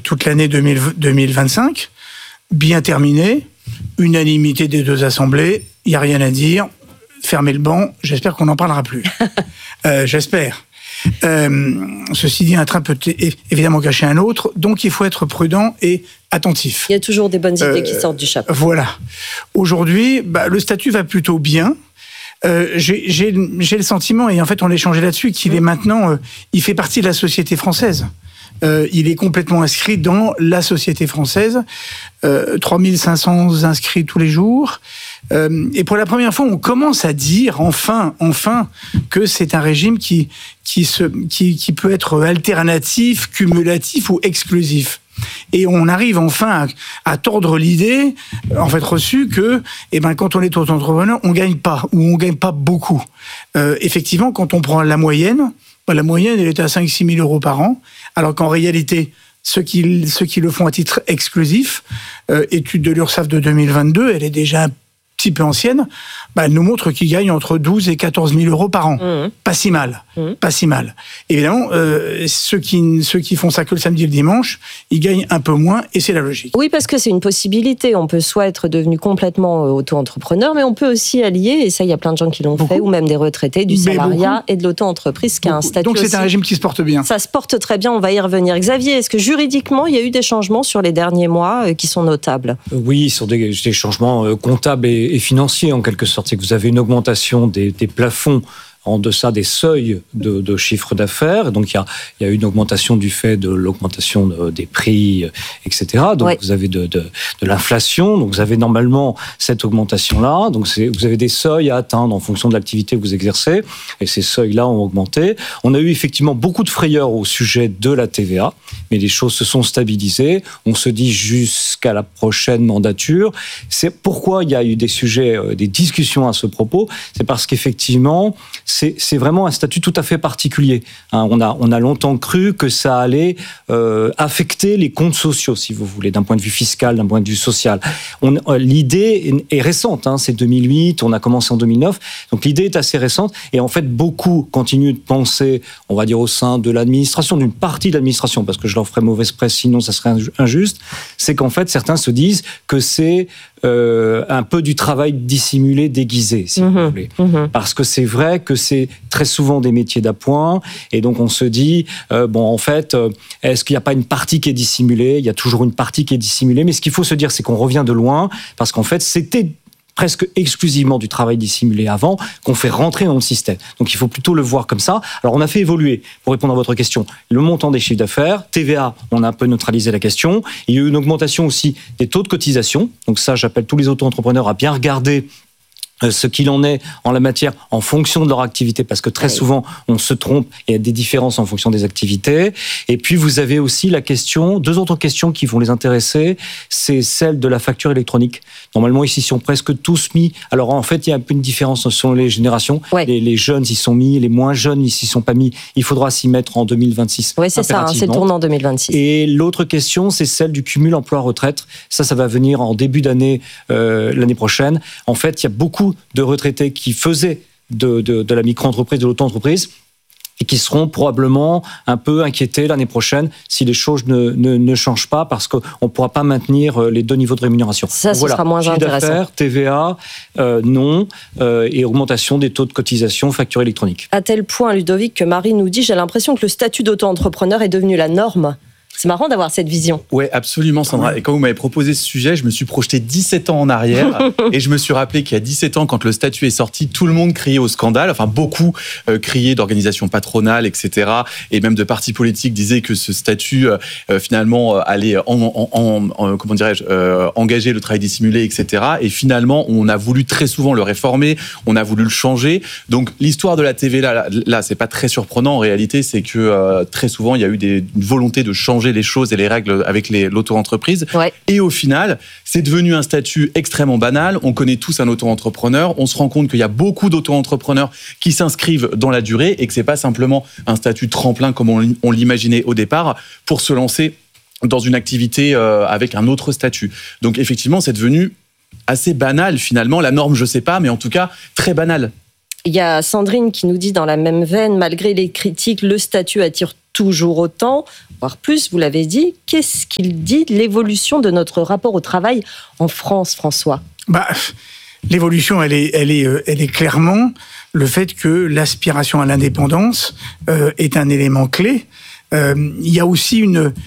toute l'année 2025, bien terminé, unanimité des deux assemblées, il n'y a rien à dire, fermez le banc, j'espère qu'on n'en parlera plus. J'espère. Ceci dit, un train peut évidemment cacher un autre, donc il faut être prudent et attentif. Il y a toujours des bonnes idées qui sortent du chapeau. Voilà. Aujourd'hui, le statut va plutôt bien. J'ai le sentiment, et en fait on a échangé là-dessus, qu'il est maintenant, il fait partie de la société française. Il est complètement inscrit dans la société française. 3500 inscrits tous les jours. Et pour la première fois, on commence à dire enfin que c'est un régime qui peut être alternatif, cumulatif ou exclusif. Et on arrive enfin à tordre l'idée, en fait reçue, que quand on est auto-entrepreneur, on gagne pas, ou on gagne pas beaucoup. Effectivement, quand on prend la moyenne, elle est à 5-6 000 euros par an, alors qu'en réalité, ceux qui le font à titre exclusif, étude de l'URSSAF de 2022, elle est déjà un petit peu ancienne, elle nous montre qu'ils gagnent entre 12 et 14 000 euros par an. Pas si mal. Pas si mal. Évidemment, ceux qui font ça que le samedi et le dimanche, ils gagnent un peu moins, et c'est la logique. Oui, parce que c'est une possibilité. On peut soit être devenu complètement auto-entrepreneur, mais on peut aussi allier, et ça, il y a plein de gens qui l'ont fait, ou même des retraités, du salariat et de l'auto-entreprise, qui a un statut. Donc c'est un régime qui se porte bien. Ça se porte très bien, on va y revenir. Xavier, est-ce que juridiquement, il y a eu des changements sur les derniers mois qui sont notables ? Oui, sur des changements comptables et financiers, en quelque sorte. C'est que vous avez une augmentation des plafonds en deçà des seuils de chiffre d'affaires. Donc, il y a une augmentation du fait de l'augmentation des prix, etc. Donc, vous avez de l'inflation. Donc, vous avez normalement cette augmentation-là. Donc, vous avez des seuils à atteindre en fonction de l'activité que vous exercez. Et ces seuils-là ont augmenté. On a eu effectivement beaucoup de frayeur au sujet de la TVA. Mais les choses se sont stabilisées. On se dit jusqu'à la prochaine mandature. C'est pourquoi il y a eu des sujets, des discussions à ce propos. C'est parce qu'effectivement, c'est vraiment un statut tout à fait particulier. On a longtemps cru que ça allait affecter les comptes sociaux, si vous voulez, d'un point de vue fiscal, d'un point de vue social. L'idée est récente, c'est 2008, on a commencé en 2009, donc l'idée est assez récente, et en fait, beaucoup continuent de penser, on va dire au sein de l'administration, d'une partie de l'administration, parce que je leur ferais mauvaise presse, sinon ça serait injuste, c'est qu'en fait, certains se disent que c'est un peu du travail dissimulé, déguisé, si vous voulez. Parce que c'est vrai que c'est très souvent des métiers d'appoint, et donc on se dit, en fait, est-ce qu'il n'y a pas une partie qui est dissimulée ? Il y a toujours une partie qui est dissimulée, mais ce qu'il faut se dire, c'est qu'on revient de loin, parce qu'en fait, c'était presque exclusivement du travail dissimulé avant, qu'on fait rentrer dans le système. Donc il faut plutôt le voir comme ça. Alors on a fait évoluer, pour répondre à votre question, le montant des chiffres d'affaires, TVA, on a un peu neutralisé la question. Il y a eu une augmentation aussi des taux de cotisation. Donc ça, j'appelle tous les auto-entrepreneurs à bien regarder ce qu'il en est en la matière en fonction de leur activité, parce que très souvent on se trompe et il y a des différences en fonction des activités. Et puis vous avez aussi deux autres questions qui vont les intéresser, c'est celle de la facture électronique. Normalement ici ils sont presque tous mis, alors en fait il y a un peu une différence selon les générations, les jeunes y sont mis, les moins jeunes ils s'y sont pas mis, il faudra s'y mettre en 2026. Oui, c'est ça, c'est le tournant 2026. Et l'autre question, c'est celle du cumul emploi-retraite, ça va venir en début d'année, l'année prochaine. En fait il y a beaucoup de retraités qui faisaient de la micro-entreprise, de l'auto-entreprise, et qui seront probablement un peu inquiétés l'année prochaine si les choses ne changent pas, parce qu'on ne pourra pas maintenir les deux niveaux de rémunération. Ça, ce sera moins intéressant. D'affaires, TVA, non, et augmentation des taux de cotisation, facture électronique. À tel point, Ludovic, que Marie nous dit, j'ai l'impression que le statut d'auto-entrepreneur est devenu la norme. C'est marrant d'avoir cette vision. Oui, absolument, Sandra. Et quand vous m'avez proposé ce sujet, je me suis projeté 17 ans en arrière et je me suis rappelé qu'il y a 17 ans, quand le statut est sorti, tout le monde criait au scandale. Enfin, beaucoup criaient d'organisations patronales, etc. Et même de partis politiques disaient que ce statut, finalement, allait engager le travail dissimulé, etc. Et finalement, on a voulu très souvent le réformer, on a voulu le changer. Donc, l'histoire de la TVA, là, c'est pas très surprenant. En réalité, c'est que très souvent, il y a eu une volonté de changer les choses et les règles avec l'auto-entreprise. Ouais. Et au final, c'est devenu un statut extrêmement banal. On connaît tous un auto-entrepreneur. On se rend compte qu'il y a beaucoup d'auto-entrepreneurs qui s'inscrivent dans la durée et que c'est pas simplement un statut tremplin comme on l'imaginait au départ pour se lancer dans une activité avec un autre statut. Donc effectivement, c'est devenu assez banal finalement. La norme, je sais pas, mais en tout cas, très banal. Il y a Sandrine qui nous dit dans la même veine, malgré les critiques, le statut attire toujours autant, voire plus, vous l'avez dit. Qu'est-ce qu'il dit de l'évolution de notre rapport au travail en France, François ? L'évolution, elle est clairement le fait que l'aspiration à l'indépendance est un élément clé. Il y a aussi,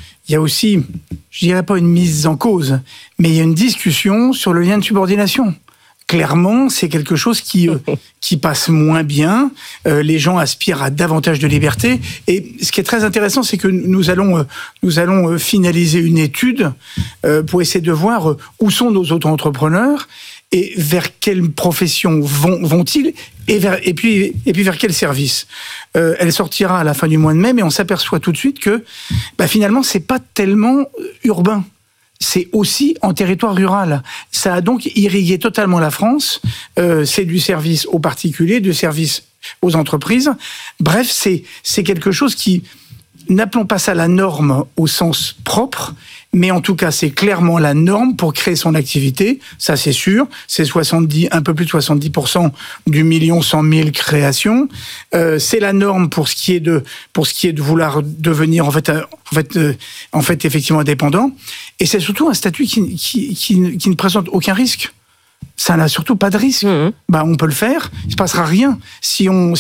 je dirais pas une mise en cause, mais il y a une discussion sur le lien de subordination. Clairement, c'est quelque chose qui passe moins bien. Les gens aspirent à davantage de liberté. Et ce qui est très intéressant, c'est que nous allons finaliser une étude pour essayer de voir où sont nos auto-entrepreneurs et vers quelle profession vont-ils et puis vers quel service. Elle sortira à la fin du mois de mai, mais on s'aperçoit tout de suite que finalement, c'est pas tellement urbain. C'est aussi en territoire rural. Ça a donc irrigué totalement la France. C'est du service aux particuliers, du service aux entreprises. Bref, c'est quelque chose qui, n'appelons pas ça la norme au sens propre, mais en tout cas, c'est clairement la norme pour créer son activité. Ça, c'est sûr. C'est un peu plus de 70% du 1 100 000 créations. C'est la norme pour ce qui est de vouloir devenir en fait effectivement indépendant. Et c'est surtout un statut qui ne présente aucun risque. Ça n'a surtout pas de risque. On peut le faire, il se passera rien. Si en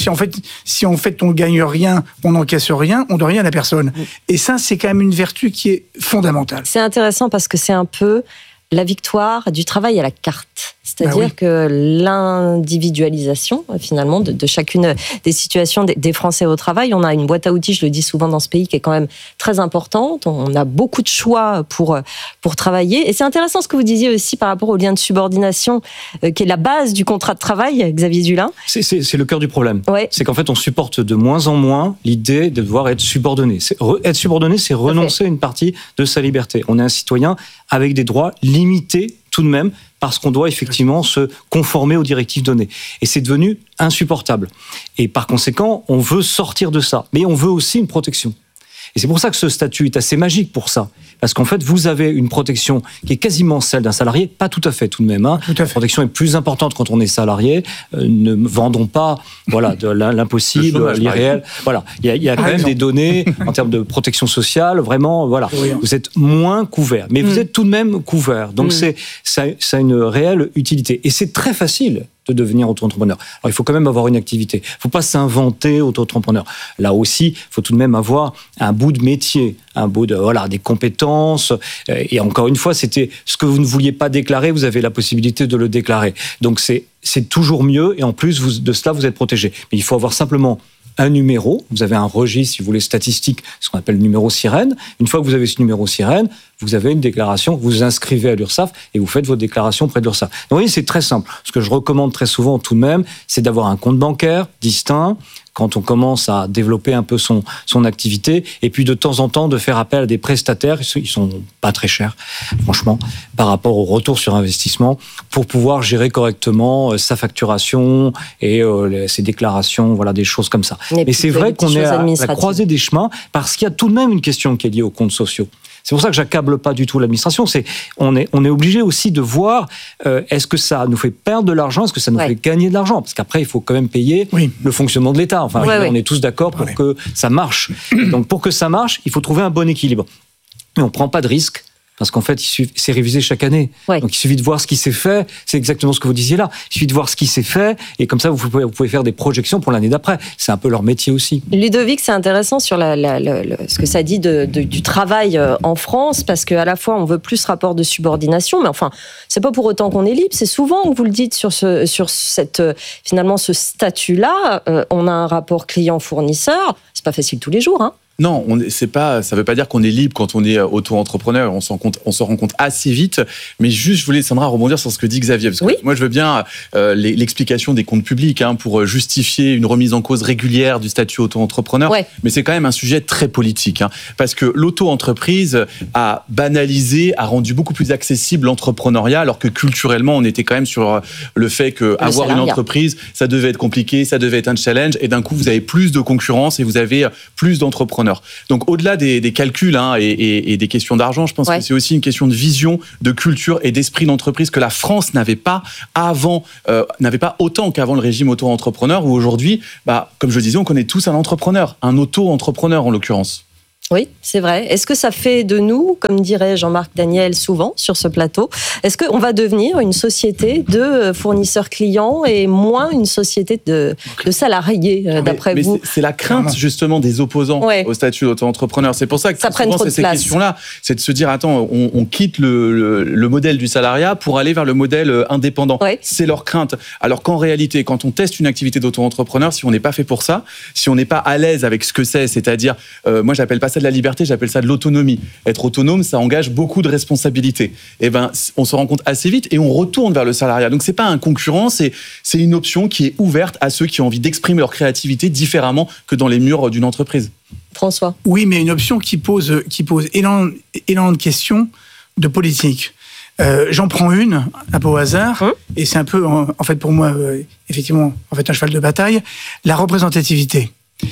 fait on gagne rien, on n'encaisse rien, on doit rien à personne. Et ça, c'est quand même une vertu qui est fondamentale. C'est intéressant parce que c'est un peu la victoire du travail à la carte. C'est-à-dire que l'individualisation, finalement, de chacune des situations des Français au travail, on a une boîte à outils, je le dis souvent dans ce pays, qui est quand même très importante. On a beaucoup de choix pour travailler. Et c'est intéressant ce que vous disiez aussi par rapport au lien de subordination, qui est la base du contrat de travail, Xavier Dulin. C'est le cœur du problème. Ouais. C'est qu'en fait, on supporte de moins en moins l'idée de devoir être subordonné. Être subordonné, c'est renoncer à une partie de sa liberté. On est un citoyen avec des droits limités tout de même, parce qu'on doit effectivement se conformer aux directives données. Et c'est devenu insupportable. Et par conséquent, on veut sortir de ça. Mais on veut aussi une protection. Et c'est pour ça que ce statut est assez magique pour ça. Parce qu'en fait, vous avez une protection qui est quasiment celle d'un salarié, pas tout à fait tout de même. Tout à fait. La protection est plus importante quand on est salarié. Ne vendons pas de l'impossible, l'irréel. Voilà, il y a quand même des données en termes de protection sociale. Vraiment, vous êtes moins couvert. Mais vous êtes tout de même couvert. Donc ça a une réelle utilité. Et c'est très facile de devenir auto-entrepreneur. Alors, il faut quand même avoir une activité. Il ne faut pas s'inventer auto-entrepreneur. Là aussi, il faut tout de même avoir un bout de métier, un bout de, des compétences. Et encore une fois, c'était ce que vous ne vouliez pas déclarer, vous avez la possibilité de le déclarer. Donc, c'est toujours mieux. Et en plus, de cela, vous êtes protégé. Mais il faut avoir simplement un numéro, vous avez un registre, si vous voulez, statistique, ce qu'on appelle le numéro sirène. Une fois que vous avez ce numéro sirène, vous avez une déclaration, vous vous inscrivez à l'URSSAF et vous faites votre déclaration auprès de l'URSSAF. Donc, vous voyez, c'est très simple. Ce que je recommande très souvent tout de même, c'est d'avoir un compte bancaire distinct quand on commence à développer un peu son activité, et puis de temps en temps de faire appel à des prestataires, ils sont pas très chers, franchement, par rapport au retour sur investissement, pour pouvoir gérer correctement sa facturation et ses déclarations, des choses comme ça. Mais c'est vrai qu'on est à la croisée des chemins, parce qu'il y a tout de même une question qui est liée aux comptes sociaux. C'est pour ça que j'accable pas du tout l'administration. On est obligé aussi de voir est-ce que ça nous fait perdre de l'argent, est-ce que ça nous fait gagner de l'argent, parce qu'après il faut quand même payer le fonctionnement de l'État. Enfin, on est tous d'accord pour que ça marche. Donc pour que ça marche, il faut trouver un bon équilibre. Mais on prend pas de risque. Parce qu'en fait, c'est révisé chaque année. Donc, il suffit de voir ce qui s'est fait. C'est exactement ce que vous disiez là. Il suffit de voir ce qui s'est fait. Et comme ça, vous pouvez faire des projections pour l'année d'après. C'est un peu leur métier aussi. Ludovic, c'est intéressant sur ce que ça dit du travail en France. Parce qu'à la fois, on veut plus rapport de subordination. Mais enfin, c'est pas pour autant qu'on est libre. C'est souvent que vous le dites finalement, ce statut-là. On a un rapport client-fournisseur. C'est pas facile tous les jours, hein. Non, ça veut pas dire qu'on est libre quand on est auto-entrepreneur. On se rend compte assez vite. Mais juste, je voulais, Sandra, rebondir sur ce que dit Xavier. Parce que moi, je veux bien l'explication des comptes publics pour justifier une remise en cause régulière du statut auto-entrepreneur. Mais c'est quand même un sujet très politique. Parce que l'auto-entreprise a banalisé, a rendu beaucoup plus accessible l'entrepreneuriat, alors que culturellement, on était quand même sur le fait qu'avoir une entreprise, ça devait être compliqué, ça devait être un challenge. Et d'un coup, vous avez plus de concurrence et vous avez plus d'entrepreneurs. auto-entrepreneurs. Donc au-delà des calculs et des questions d'argent, je pense que c'est aussi une question de vision, de culture et d'esprit d'entreprise que la France n'avait pas autant qu'avant le régime auto-entrepreneur, où aujourd'hui, comme je le disais, on connaît tous un entrepreneur, un auto-entrepreneur en l'occurrence. Oui, c'est vrai. Est-ce que ça fait de nous, comme dirait Jean-Marc Daniel souvent sur ce plateau, est-ce qu'on va devenir une société de fournisseurs clients et moins une société de salariés, d'après vous ? C'est la crainte justement des opposants au statut d'auto-entrepreneur. C'est pour ça que souvent c'est ces questions-là. C'est de se dire, attends, on quitte le modèle du salariat pour aller vers le modèle indépendant. Ouais. C'est leur crainte. Alors qu'en réalité, quand on teste une activité d'auto-entrepreneur, si on n'est pas fait pour ça, si on n'est pas à l'aise avec ce que c'est-à-dire, moi j'appelle pas ça de la liberté, j'appelle ça de l'autonomie. Être autonome, ça engage beaucoup de responsabilités. Et on se rend compte assez vite et on retourne vers le salariat. Donc c'est pas un concurrent, c'est une option qui est ouverte à ceux qui ont envie d'exprimer leur créativité différemment que dans les murs d'une entreprise. François. Oui, mais une option qui pose énormément de questions de politique. J'en prends une, un peu au hasard, et c'est un peu, en fait, pour moi, effectivement, un cheval de bataille, la représentativité.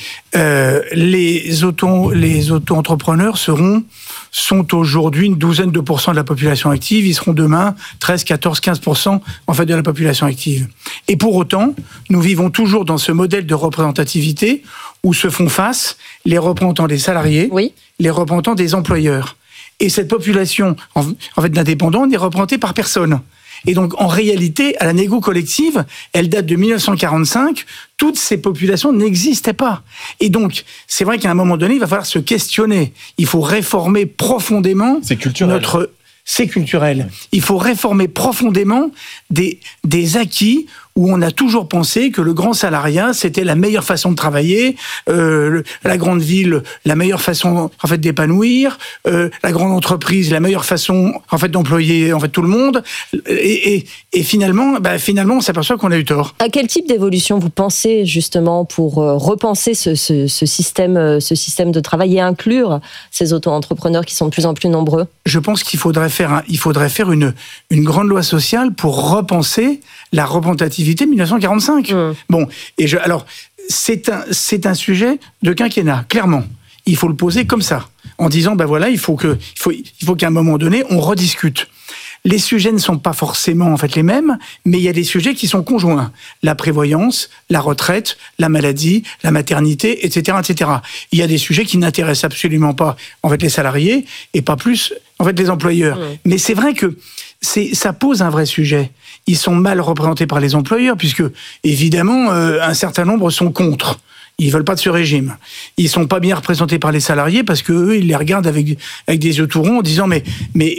Les auto-entrepreneurs sont aujourd'hui une douzaine de pourcents de la population active. Ils seront demain 13, 14, 15% de la population active. Et pour autant, nous vivons toujours dans ce modèle de représentativité où se font face les représentants des salariés, les représentants des employeurs. Et cette population d'indépendants n'est représentée par personne. Et donc, en réalité, à la négo collective, elle date de 1945, toutes ces populations n'existaient pas. Et donc, c'est vrai qu'à un moment donné, il va falloir se questionner. Il faut réformer profondément C'est culturel. Il faut réformer profondément des acquis où on a toujours pensé que le grand salariat, c'était la meilleure façon de travailler, la grande ville, la meilleure façon d'épanouir, la grande entreprise, la meilleure façon d'employer tout le monde. Et finalement, on s'aperçoit qu'on a eu tort. À quel type d'évolution vous pensez justement pour repenser ce système de travail et inclure ces auto-entrepreneurs qui sont de plus en plus nombreux ? Je pense qu'il faudrait faire une grande loi sociale pour repenser la représentativité de 1945. Bon, alors c'est un sujet de quinquennat, clairement. Il faut le poser comme ça, en disant il faut qu'à un moment donné on rediscute. Les sujets ne sont pas forcément les mêmes, mais il y a des sujets qui sont conjoints. La prévoyance, la retraite, la maladie, la maternité, etc., etc. Il y a des sujets qui n'intéressent absolument pas les salariés et pas plus les employeurs. Mais c'est vrai que ça pose un vrai sujet. Ils sont mal représentés par les employeurs puisque évidemment un certain nombre sont contre. Ils veulent pas de ce régime. Ils sont pas bien représentés par les salariés parce que eux, ils les regardent avec des yeux tout ronds en disant mais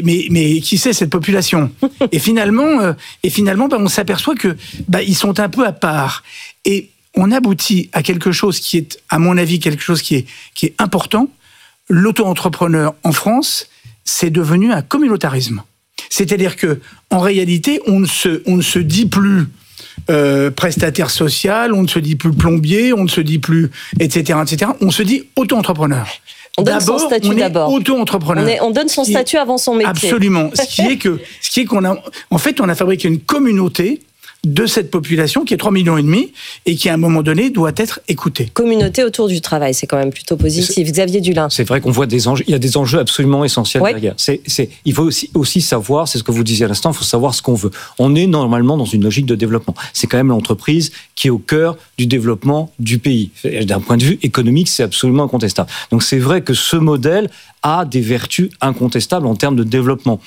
qui c'est cette population ? Et finalement, on s'aperçoit que ils sont un peu à part. Et on aboutit à quelque chose qui est, à mon avis, quelque chose qui est important. L'auto-entrepreneur en France, c'est devenu un communautarisme. C'est-à-dire que en réalité, on ne se dit plus prestataire social, on ne se dit plus plombier, on ne se dit plus etc. On se dit auto-entrepreneur. On donne son statut d'abord. Auto-entrepreneur. On donne son statut avant son métier. Absolument. Ce qui est qu'on a, en fait, on a fabriqué une communauté de cette population qui est 3,5 millions et qui à un moment donné doit être écoutée. Communauté autour du travail, c'est quand même plutôt positif. Xavier Dulin. C'est vrai qu'on voit des enjeux, il y a des enjeux absolument essentiels derrière. Il faut aussi savoir, c'est ce que vous disiez à l'instant, il faut savoir ce qu'on veut. On est normalement dans une logique de développement. C'est quand même l'entreprise qui est au cœur du développement du pays. D'un point de vue économique, c'est absolument incontestable. Donc c'est vrai que ce modèle a des vertus incontestables en termes de développement.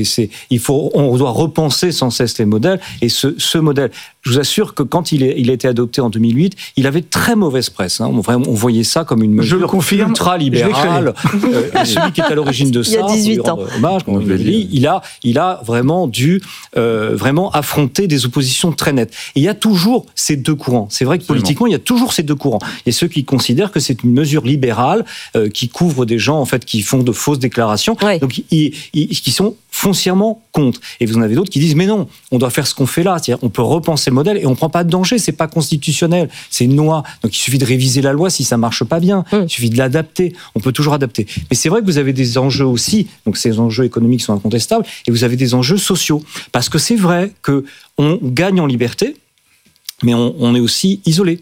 On doit repenser sans cesse les modèles et ce modèle, je vous assure que quand il a été adopté en 2008, il avait très mauvaise presse. On voyait ça comme une mesure ultra-libérale. Celui qui est à l'origine de ça, il y a 18 ans. Hommage, il a vraiment dû vraiment affronter des oppositions très nettes. Et il y a toujours ces deux courants. C'est vrai que politiquement, il y a toujours ces deux courants. Il y a ceux qui considèrent que c'est une mesure libérale qui couvre des gens qui font de fausses déclarations, donc qui sont foncièrement contre. Et vous en avez d'autres qui disent mais non, on doit faire ce qu'on fait là, c'est-à-dire on peut repenser le modèle et on prend pas de danger, c'est pas constitutionnel, c'est une loi. Donc il suffit de réviser la loi si ça marche pas bien, il suffit de l'adapter, on peut toujours adapter. Mais c'est vrai que vous avez des enjeux aussi, donc ces enjeux économiques sont incontestables et vous avez des enjeux sociaux parce que c'est vrai que on gagne en liberté, mais on est aussi isolé.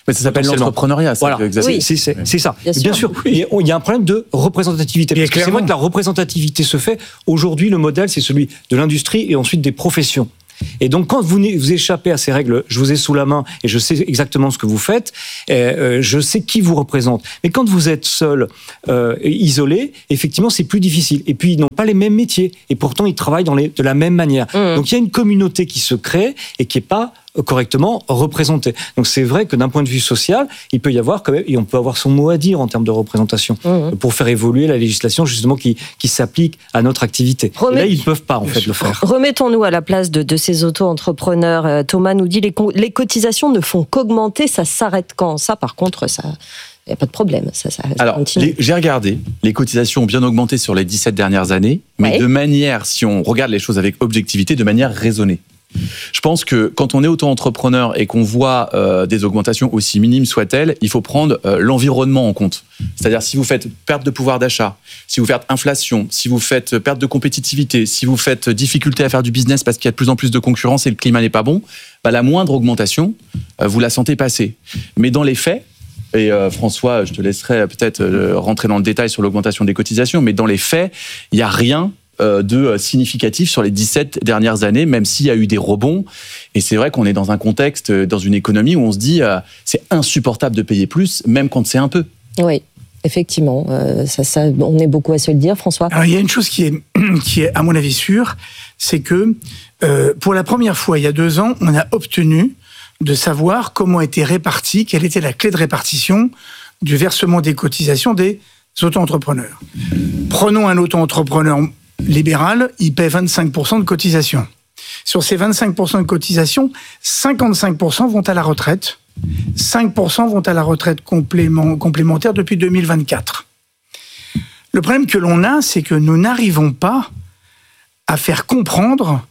Mais ça s'appelle l'entrepreneuriat. Voilà, oui. c'est ça. Bien sûr. Il y a un problème de représentativité. Parce que c'est vrai que la représentativité se fait. Aujourd'hui, le modèle, c'est celui de l'industrie et ensuite des professions. Et donc, quand vous échappez à ces règles, je vous ai sous la main et je sais exactement ce que vous faites, je sais qui vous représente. Mais quand vous êtes seul, isolé, effectivement, c'est plus difficile. Et puis, ils n'ont pas les mêmes métiers. Et pourtant, ils travaillent de la même manière. Donc, il y a une communauté qui se crée et qui n'est pas correctement représentée. Donc, c'est vrai que d'un point de vue social, il peut y avoir quand même, et on peut avoir son mot à dire en termes de représentation pour faire évoluer la législation, justement, qui s'applique à notre activité. Et là, ils ne peuvent pas, en fait, le faire. Remettons-nous à la place de ces auto-entrepreneurs. Thomas nous dit les cotisations ne font qu'augmenter, ça s'arrête quand? Ça, par contre, ça... Il n'y a pas de problème, ça Alors, continue. j'ai regardé, les cotisations ont bien augmenté sur les 17 dernières années, mais de manière, si on regarde les choses avec objectivité, de manière raisonnée. Je pense que quand on est auto-entrepreneur et qu'on voit des augmentations aussi minimes soient-elles, il faut prendre l'environnement en compte. C'est-à-dire si vous faites perte de pouvoir d'achat, si vous faites inflation, si vous faites perte de compétitivité, si vous faites difficulté à faire du business parce qu'il y a de plus en plus de concurrence et le climat n'est pas bon, la moindre augmentation, vous la sentez passer. Mais dans les faits, et François, je te laisserai peut-être rentrer dans le détail sur l'augmentation des cotisations, mais dans les faits, il n'y a rien de significatif sur les 17 dernières années, même s'il y a eu des rebonds. Et c'est vrai qu'on est dans un contexte, dans une économie où on se dit c'est insupportable de payer plus, même quand c'est un peu. Oui, effectivement. Ça, on est beaucoup à se le dire, François. Alors, il y a une chose qui est à mon avis sûre, c'est que pour la première fois, il y a 2 ans, on a obtenu de savoir comment était réparti, quelle était la clé de répartition du versement des cotisations des auto-entrepreneurs. Prenons un auto-entrepreneur libéral, il paie 25% de cotisation. Sur ces 25% de cotisation, 55% vont à la retraite, 5% vont à la retraite complémentaire depuis 2024. Le problème que l'on a, c'est que nous n'arrivons pas à faire comprendre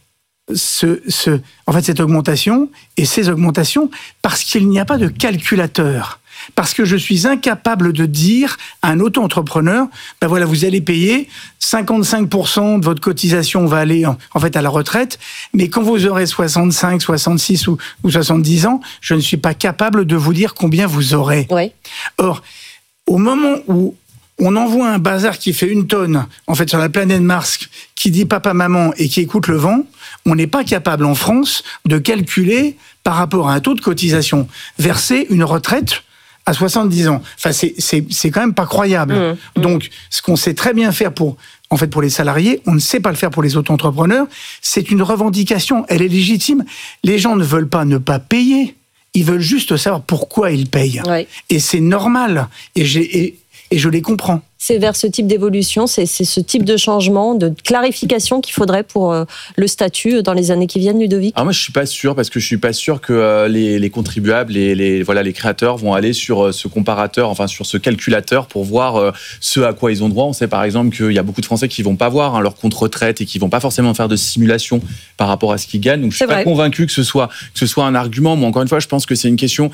cette augmentation et ces augmentations parce qu'il n'y a pas de calculateur. Parce que je suis incapable de dire à un auto-entrepreneur, voilà, vous allez payer 55% de votre cotisation va aller en fait à la retraite, mais quand vous aurez 65, 66 ou 70 ans, je ne suis pas capable de vous dire combien vous aurez. Oui. Or, au moment où on envoie un bazar qui fait 1 tonne, en fait, sur la planète Mars, qui dit papa, maman et qui écoute le vent, on n'est pas capable en France de calculer par rapport à un taux de cotisation verser une retraite à 70 ans. Enfin, c'est quand même pas croyable. Donc, ce qu'on sait très bien faire pour les salariés, on ne sait pas le faire pour les auto-entrepreneurs. C'est une revendication, elle est légitime. Les gens ne veulent pas ne pas payer. Ils veulent juste savoir pourquoi ils payent. Ouais. Et c'est normal. Et je les comprends. C'est vers ce type d'évolution, c'est ce type de changement, de clarification qu'il faudrait pour le statut dans les années qui viennent, Ludovic? Alors moi, je suis pas sûr, parce que je suis pas sûr que les contribuables, les créateurs vont aller sur ce comparateur, enfin sur ce calculateur pour voir ce à quoi ils ont droit. On sait par exemple qu'il y a beaucoup de Français qui vont pas voir leur compte retraite et qui vont pas forcément faire de simulation par rapport à ce qu'ils gagnent. Donc je suis pas convaincu que ce soit un argument. Mais encore une fois, je pense que c'est une question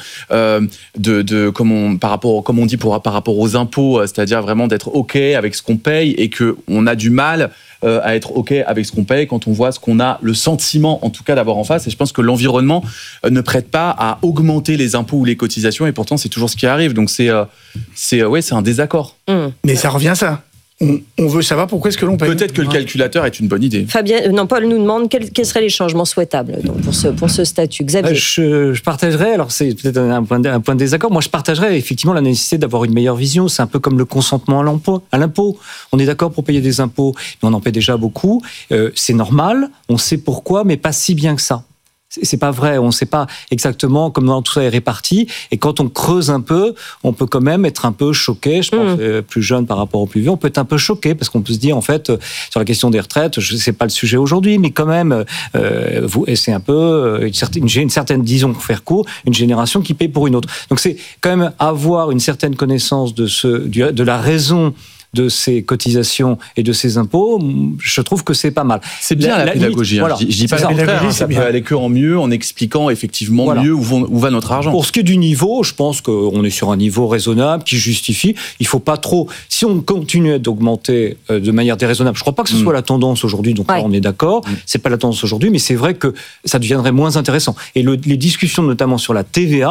par rapport aux impôts, c'est-à-dire vraiment d'être OK avec ce qu'on paye et qu'on a du mal à être OK avec ce qu'on paye quand on voit ce qu'on a le sentiment, en tout cas, d'avoir en face. Et je pense que l'environnement ne prête pas à augmenter les impôts ou les cotisations et pourtant, c'est toujours ce qui arrive. Donc, c'est un désaccord. Mais ça revient à ça. On veut savoir pourquoi est-ce que l'on paye. Peut-être que le calculateur est une bonne idée. Paul nous demande quels seraient les changements souhaitables donc, pour ce statut. Xavier. Je partagerais, alors c'est peut-être un point de désaccord, moi je partagerais effectivement la nécessité d'avoir une meilleure vision. C'est un peu comme le consentement à l'impôt. On est d'accord pour payer des impôts, mais on en paie déjà beaucoup. C'est normal, on sait pourquoi, mais pas si bien que ça. C'est pas vrai, on ne sait pas exactement comment tout ça est réparti. Et quand on creuse un peu, on peut quand même être un peu choqué. Je pense plus jeune par rapport aux plus vieux, on peut être un peu choqué parce qu'on peut se dire en fait sur la question des retraites, je sais pas le sujet aujourd'hui, mais quand même, c'est un peu une certaine, disons pour faire court, une génération qui paye pour une autre. Donc c'est quand même avoir une certaine connaissance de la raison de ces cotisations et de ces impôts, je trouve que c'est pas mal. C'est bien la pédagogie. Voilà. Je dis pas le contraire. Ça peut aller que en mieux, en expliquant effectivement mieux où va notre argent. Pour ce qui est du niveau, je pense qu'on est sur un niveau raisonnable qui justifie. Il faut pas trop. Si on continue d'augmenter de manière déraisonnable, je crois pas que ce soit la tendance aujourd'hui. Donc là, on est d'accord. C'est pas la tendance aujourd'hui, mais c'est vrai que ça deviendrait moins intéressant. Et les discussions, notamment sur la TVA.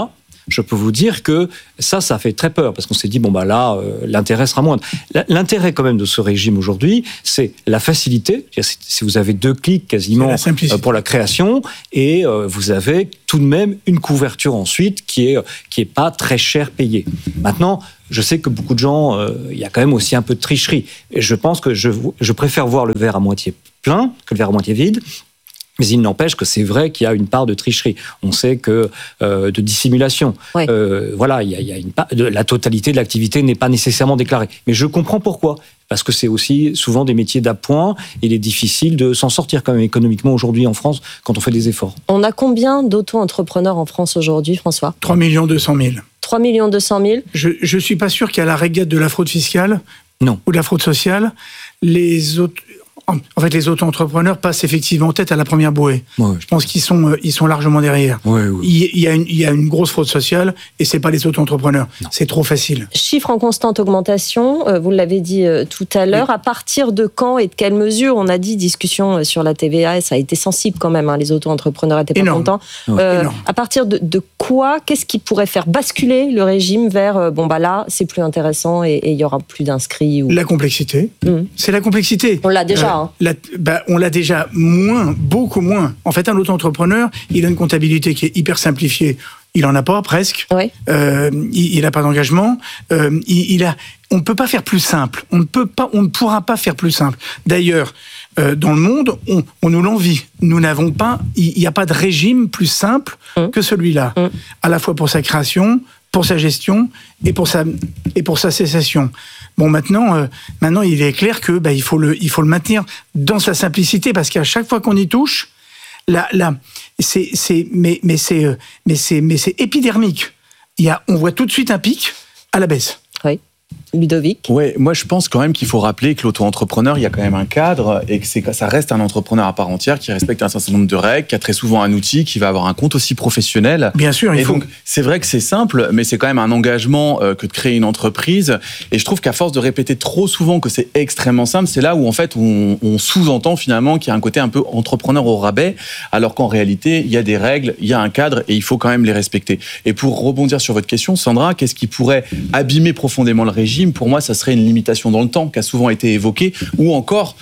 je peux vous dire que ça fait très peur, parce qu'on s'est dit, l'intérêt sera moindre. L'intérêt quand même de ce régime aujourd'hui, c'est la facilité. Si vous avez 2 clics quasiment pour la création, et vous avez tout de même une couverture ensuite qui est pas très cher payée. Maintenant, je sais que beaucoup de gens, il y a quand même aussi un peu de tricherie. Et je pense que je préfère voir le verre à moitié plein que le verre à moitié vide. Mais il n'empêche que c'est vrai qu'il y a une part de tricherie. On sait que de dissimulation. Ouais. Il y a une part, la totalité de l'activité n'est pas nécessairement déclarée. Mais je comprends pourquoi. Parce que c'est aussi souvent des métiers d'appoint. Il est difficile de s'en sortir quand même économiquement aujourd'hui en France quand on fait des efforts. On a combien d'auto-entrepreneurs en France aujourd'hui, François ? 3 200 000. 3 200 000 ? Je ne suis pas sûr qu'à la régate de la fraude fiscale ou de la fraude sociale, les auto-entrepreneurs passent effectivement en tête à la première bouée. Ouais. Je pense qu'ils sont largement derrière. Ouais. Il y a une grosse fraude sociale et c'est pas les auto-entrepreneurs. Non. C'est trop facile. Chiffre en constante augmentation, vous l'avez dit tout à l'heure. Oui. À partir de quand et de quelles mesures ? On a dit discussion sur la TVA, ça a été sensible quand même. Les auto-entrepreneurs étaient pas contents. À partir de quoi ? Qu'est-ce qui pourrait faire basculer le régime vers là, c'est plus intéressant et il y aura plus d'inscrits ou... La complexité. C'est la complexité. On l'a déjà. On l'a déjà beaucoup moins. En fait, un auto-entrepreneur, il a une comptabilité qui est hyper simplifiée. Il en a pas, presque. Oui. Il n'a pas d'engagement. On ne peut pas faire plus simple. On ne pourra pas faire plus simple. D'ailleurs, dans le monde, on nous l'envie. Nous n'avons pas, il n'y a pas de régime plus simple que celui-là. À la fois pour sa création, pour sa gestion et pour sa cessation. Bon, maintenant, il est clair que il faut le maintenir dans sa simplicité parce qu'à chaque fois qu'on y touche, c'est épidermique. On voit tout de suite un pic à la baisse. Oui. Ludovic ? Oui, moi je pense quand même qu'il faut rappeler que l'auto-entrepreneur, il y a quand même un cadre et que ça reste un entrepreneur à part entière qui respecte un certain nombre de règles, qui a très souvent un outil, qui va avoir un compte aussi professionnel. Bien sûr, donc c'est vrai que c'est simple, mais c'est quand même un engagement que de créer une entreprise. Et je trouve qu'à force de répéter trop souvent que c'est extrêmement simple, c'est là où en fait on sous-entend finalement qu'il y a un côté un peu entrepreneur au rabais, alors qu'en réalité il y a des règles, il y a un cadre et il faut quand même les respecter. Et pour rebondir sur votre question, Sandra, qu'est-ce qui pourrait abîmer profondément le régime ? Pour moi, ça serait une limitation dans le temps qui a souvent été évoquée, ou encore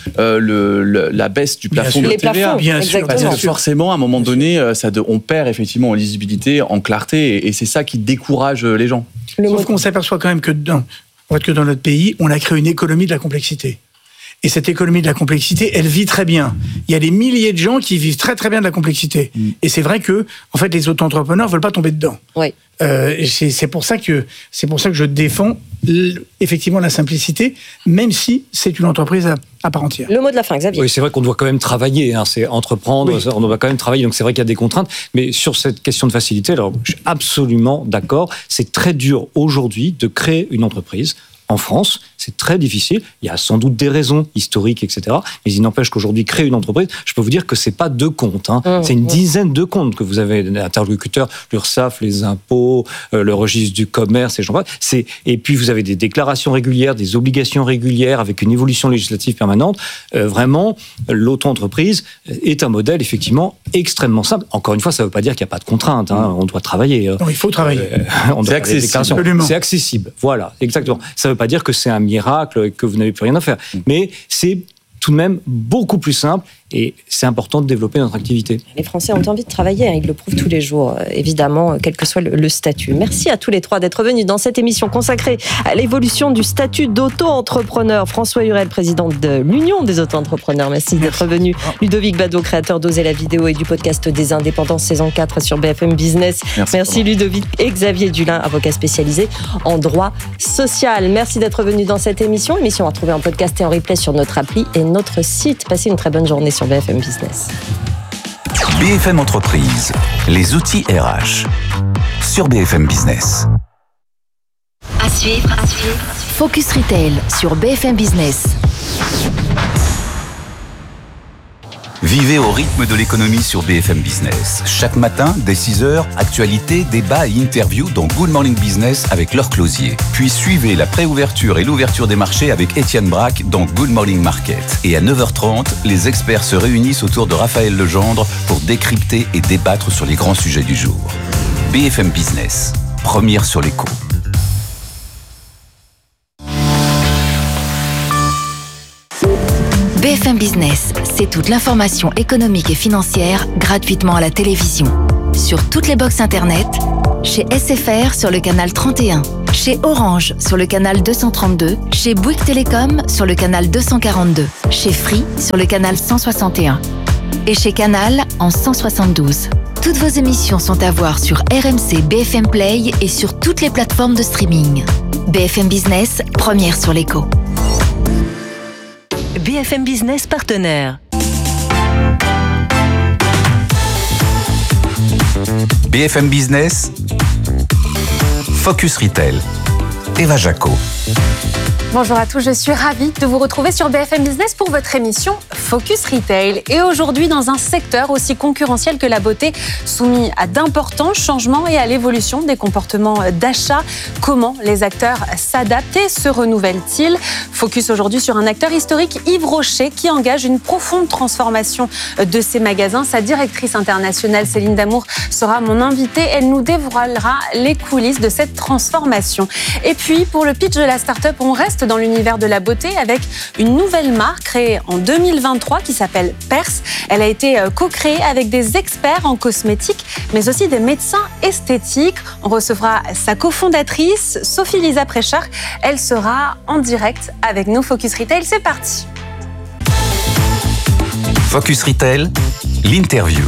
la baisse du plafond de TVA. Bien sûr, parce que forcément, à un moment donné, on perd effectivement en lisibilité, en clarté, et c'est ça qui décourage les gens. Sauf qu'on s'aperçoit quand même que dans notre pays, on a créé une économie de la complexité. Et cette économie de la complexité, elle vit très bien. Il y a des milliers de gens qui vivent très très bien de la complexité. Et c'est vrai que, en fait, les auto-entrepreneurs veulent pas tomber dedans. Oui. C'est pour ça que je défends effectivement la simplicité, même si c'est une entreprise à part entière. Le mot de la fin, Xavier. Oui, c'est vrai qu'on doit quand même travailler, c'est entreprendre, oui. On doit quand même travailler, donc c'est vrai qu'il y a des contraintes, mais sur cette question de facilité, alors je suis absolument d'accord, c'est très dur aujourd'hui de créer une entreprise. En France, c'est très difficile. Il y a sans doute des raisons historiques, etc. Mais il n'empêche qu'aujourd'hui, créer une entreprise, je peux vous dire que c'est pas 2 comptes. C'est une dizaine de comptes que vous avez d'interlocuteurs, l'URSSAF, les impôts, le registre du commerce, et j'en passe. Et puis vous avez des déclarations régulières, des obligations régulières avec une évolution législative permanente. Vraiment, l'auto-entreprise est un modèle effectivement extrêmement simple. Encore une fois, ça ne veut pas dire qu'il n'y a pas de contraintes. On doit travailler. Non, il faut travailler. C'est accessible. C'est accessible. Voilà, exactement. Ça ne veut pas dire que c'est un miracle et que vous n'avez plus rien à faire. Mais c'est tout de même beaucoup plus simple et c'est important de développer notre activité. Les Français ont envie de travailler, ils le prouvent tous les jours, évidemment, quel que soit le statut. Merci à tous les 3 d'être venus dans cette émission consacrée à l'évolution du statut d'auto-entrepreneur. François Hurel, président de l'Union des auto-entrepreneurs, merci d'être venu. Ludovic Bado, créateur d'Oser la vidéo et du podcast des Indépendants, saison 4 sur BFM Business. Merci Ludovic. Et Xavier Dulin, avocat spécialisé en droit social. Merci d'être venu dans cette émission. Émission à retrouver en podcast et en replay sur notre appli et notre site. Passez une très bonne journée sur BFM Business. BFM Entreprise, les outils RH sur BFM Business. À suivre. Focus Retail sur BFM Business. Vivez au rythme de l'économie sur BFM Business. Chaque matin, dès 6h, actualité, débat et interview dans Good Morning Business avec Laure Closier. Puis suivez la préouverture et l'ouverture des marchés avec Étienne Braque dans Good Morning Market. Et à 9h30, les experts se réunissent autour de Raphaël Legendre pour décrypter et débattre sur les grands sujets du jour. BFM Business, première sur l'écho. BFM Business, c'est toute l'information économique et financière gratuitement à la télévision. Sur toutes les box internet, chez SFR sur le canal 31, chez Orange sur le canal 232, chez Bouygues Télécom sur le canal 242, chez Free sur le canal 161 et chez Canal en 172. Toutes vos émissions sont à voir sur RMC BFM Play et sur toutes les plateformes de streaming. BFM Business, première sur l'écho. BFM Business partenaire. BFM Business, Focus Retail, Eva Jaco. Bonjour à tous, je suis ravie de vous retrouver sur BFM Business pour votre émission Focus Retail. Et aujourd'hui, dans un secteur aussi concurrentiel que la beauté, soumis à d'importants changements et à l'évolution des comportements d'achat, comment les acteurs s'adaptent et se renouvellent-ils ? Focus aujourd'hui sur un acteur historique, Yves Rocher, qui engage une profonde transformation de ses magasins. Sa directrice internationale, Céline Damour, sera mon invitée. Elle nous dévoilera les coulisses de cette transformation. Et puis, pour le pitch de la start-up, on reste dans l'univers de la beauté avec une nouvelle marque créée en 2023 qui s'appelle Perse. Elle a été co-créée avec des experts en cosmétiques, mais aussi des médecins esthétiques. On recevra sa cofondatrice, Sophie-Lisa Préchard. Elle sera en direct avec nous. Focus Retail, c'est parti. Focus Retail, l'interview.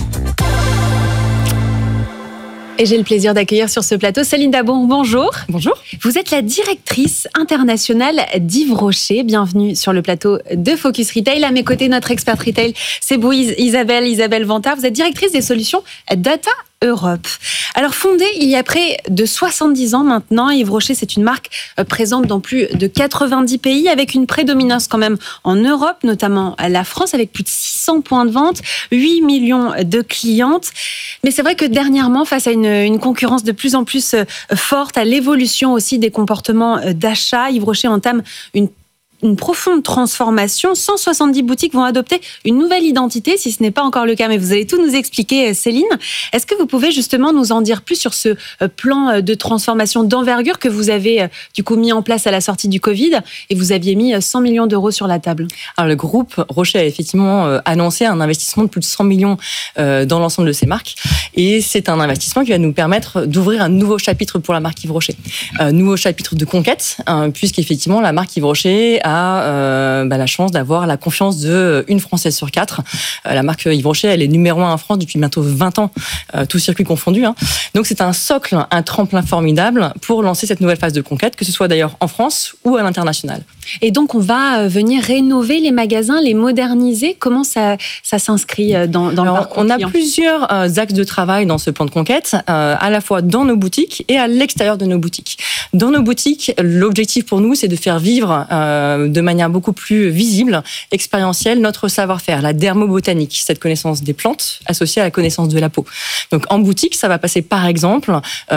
Et j'ai le plaisir d'accueillir sur ce plateau Céline Damour. Bonjour. Bonjour. Vous êtes la directrice internationale d'Yves Rocher. Bienvenue sur le plateau de Focus Retail. À mes côtés, notre experte retail, c'est vous, Isabelle Vantard. Vous êtes directrice des solutions Data Europe. Alors fondée il y a près de 70 ans maintenant, Yves Rocher, c'est une marque présente dans plus de 90 pays avec une prédominance quand même en Europe, notamment la France, avec plus de 600 points de vente, 8 millions de clientes. Mais c'est vrai que dernièrement, face à une concurrence de plus en plus forte, à l'évolution aussi des comportements d'achat, Yves Rocher entame une profonde transformation. 170 boutiques vont adopter une nouvelle identité, si ce n'est pas encore le cas, mais vous allez tout nous expliquer, Céline. Est-ce que vous pouvez justement nous en dire plus sur ce plan de transformation d'envergure que vous avez du coup mis en place à la sortie du Covid, et vous aviez mis 100 millions d'euros sur la table? Alors le groupe Rocher a effectivement annoncé un investissement de plus de 100 millions dans l'ensemble de ses marques, et c'est un investissement qui va nous permettre d'ouvrir un nouveau chapitre pour la marque Yves Rocher. Nouveau chapitre de conquête, puisqu'effectivement la marque Yves Rocher a la chance d'avoir la confiance d'une Française sur 4. La marque Yves Rocher, elle est numéro 1 en France depuis bientôt 20 ans, tous circuits confondus. Donc c'est un socle, un tremplin formidable pour lancer cette nouvelle phase de conquête, que ce soit d'ailleurs en France ou à l'international. Et donc on va venir rénover les magasins, les moderniser. Comment ça s'inscrit dans le parcours On a client? plusieurs axes de travail dans ce plan de conquête, à la fois dans nos boutiques et à l'extérieur de nos boutiques. Dans nos boutiques, l'objectif pour nous, c'est de faire vivre de manière beaucoup plus visible, expérientielle, notre savoir-faire, la dermobotanique, cette connaissance des plantes associée à la connaissance de la peau. Donc en boutique, ça va passer par exemple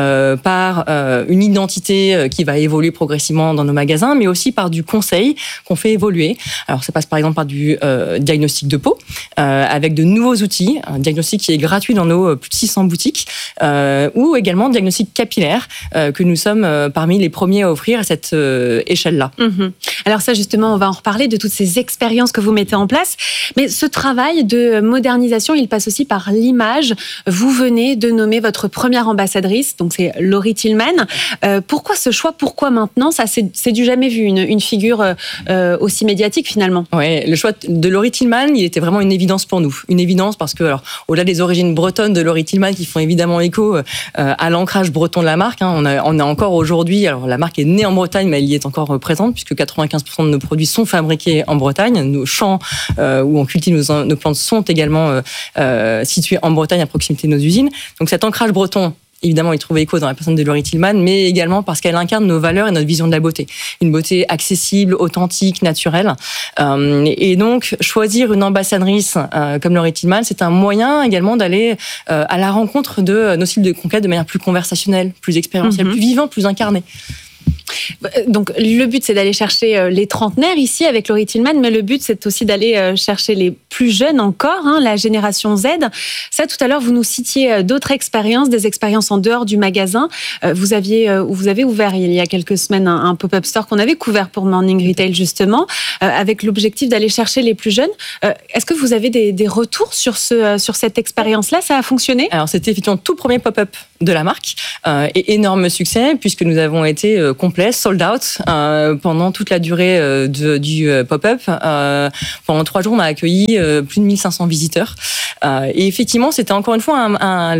par une identité qui va évoluer progressivement dans nos magasins, mais aussi par du conseil qu'on fait évoluer. Alors ça passe par exemple par du diagnostic de peau, avec de nouveaux outils, un diagnostic qui est gratuit dans nos plus de 600 boutiques, ou également diagnostic capillaire, que nous sommes parmi les premiers à offrir à cette échelle-là. Mmh. Alors ça justement, on va en reparler de toutes ces expériences que vous mettez en place. Mais ce travail de modernisation, il passe aussi par l'image. Vous venez de nommer votre première ambassadrice, donc c'est Laurie Tillman. Pourquoi ce choix? Pourquoi maintenant? Ça, c'est du jamais vu, une figure aussi médiatique finalement. Oui, le choix de Laurie Tillman, il était vraiment une évidence pour nous. Une évidence parce que, alors, au-delà des origines bretonnes de Laurie Tillman qui font évidemment écho à l'ancrage breton de la marque, on a encore aujourd'hui, alors la marque est née en Bretagne, mais elle y est encore présente puisque 95% de nos produits sont fabriqués en Bretagne. Nos champs où on cultive nos plantes sont également situés en Bretagne à proximité de nos usines. Donc cet ancrage breton, évidemment, il trouve écho dans la personne de Laurie Tillman, mais également parce qu'elle incarne nos valeurs et notre vision de la beauté. Une beauté accessible, authentique, naturelle. Et donc, choisir une ambassadrice comme Laurie Tillman, c'est un moyen également d'aller à la rencontre de nos cibles de conquête de manière plus conversationnelle, plus expérientielle, plus vivante, plus incarnée. Donc, le but, c'est d'aller chercher les trentenaires ici avec Laurie Tillman, mais le but, c'est aussi d'aller chercher les plus jeunes encore, la génération Z. Ça, tout à l'heure, vous nous citiez d'autres expériences, des expériences en dehors du magasin. Vous avez ouvert il y a quelques semaines un pop-up store qu'on avait couvert pour Morning Retail, justement, avec l'objectif d'aller chercher les plus jeunes. Est-ce que vous avez des retours sur cette expérience-là? Ça a fonctionné? Alors, c'était effectivement le tout premier pop-up de la marque et énorme succès puisque nous avons été complets, sold out pendant toute la durée du pop-up. Pendant 3 jours, on a accueilli plus de 1500 visiteurs. Et effectivement, c'était encore une fois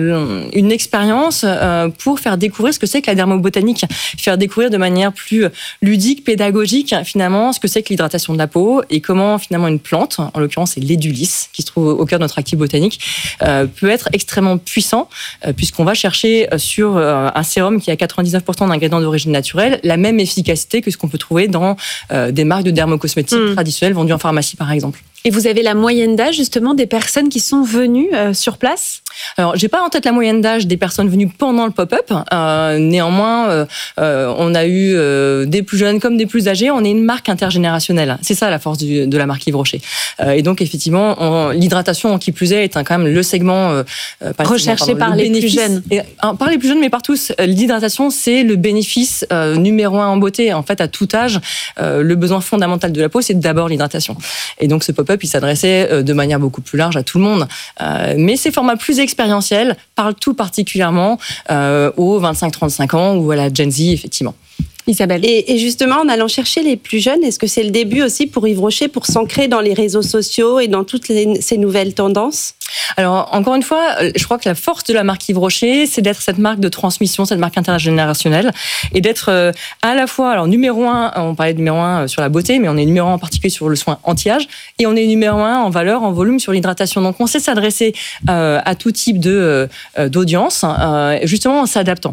une expérience pour faire découvrir ce que c'est que la dermobotanique, faire découvrir de manière plus ludique, pédagogique, finalement, ce que c'est que l'hydratation de la peau et comment, finalement, une plante, en l'occurrence, c'est l'édulis, qui se trouve au cœur de notre actif botanique, peut être extrêmement puissant, puisqu'on va chercher sur un sérum qui a 99% d'ingrédients d'origine naturelle, la même efficacité que ce qu'on peut trouver dans des marques de dermocosmétiques traditionnelles vendues en pharmacie, par exemple. Et vous avez la moyenne d'âge, justement, des personnes qui sont venues sur place? Alors, j'ai pas en tête la moyenne d'âge des personnes venues pendant le pop-up. Néanmoins, on a eu des plus jeunes comme des plus âgés. On est une marque intergénérationnelle. C'est ça la force de la marque Yves Rocher. Et donc, effectivement, l'hydratation, qui plus est quand même le segment recherché par les plus jeunes. Par les plus jeunes, mais par tous. L'hydratation, c'est le bénéfice numéro 1 en beauté. En fait, à tout âge, le besoin fondamental de la peau, c'est d'abord l'hydratation. Et donc, ce pop-up, il s'adressait de manière beaucoup plus large à tout le monde. Mais ces formats plus expérientiels parlent tout particulièrement aux 25-35 ans ou à la Gen Z, effectivement. Isabelle. Et justement, en allant chercher les plus jeunes, est-ce que c'est le début aussi pour Yves Rocher pour s'ancrer dans les réseaux sociaux et dans toutes ces nouvelles tendances? Alors, encore une fois, je crois que la force de la marque Yves Rocher, c'est d'être cette marque de transmission, cette marque intergénérationnelle, et d'être à la fois, alors numéro 1, on parlait de numéro 1 sur la beauté, mais on est numéro 1 en particulier sur le soin anti-âge, et on est numéro 1 en valeur, en volume sur l'hydratation. Donc, on sait s'adresser à tout type d'audience, justement en s'adaptant.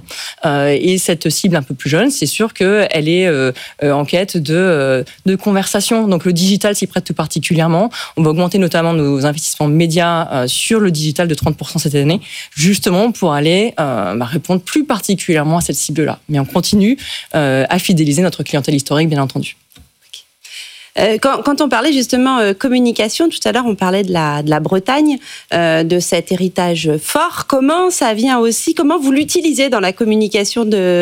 Et cette cible un peu plus jeune, c'est sûr qu'elle est en quête de conversation. Donc, le digital s'y prête tout particulièrement. On va augmenter notamment nos investissements médias sur le digital de 30% cette année, justement pour aller répondre plus particulièrement à cette cible-là. Mais on continue à fidéliser notre clientèle historique, bien entendu. Quand on parlait justement communication, tout à l'heure on parlait de la Bretagne, de cet héritage fort. Comment ça vient aussi, comment vous l'utilisez dans la communication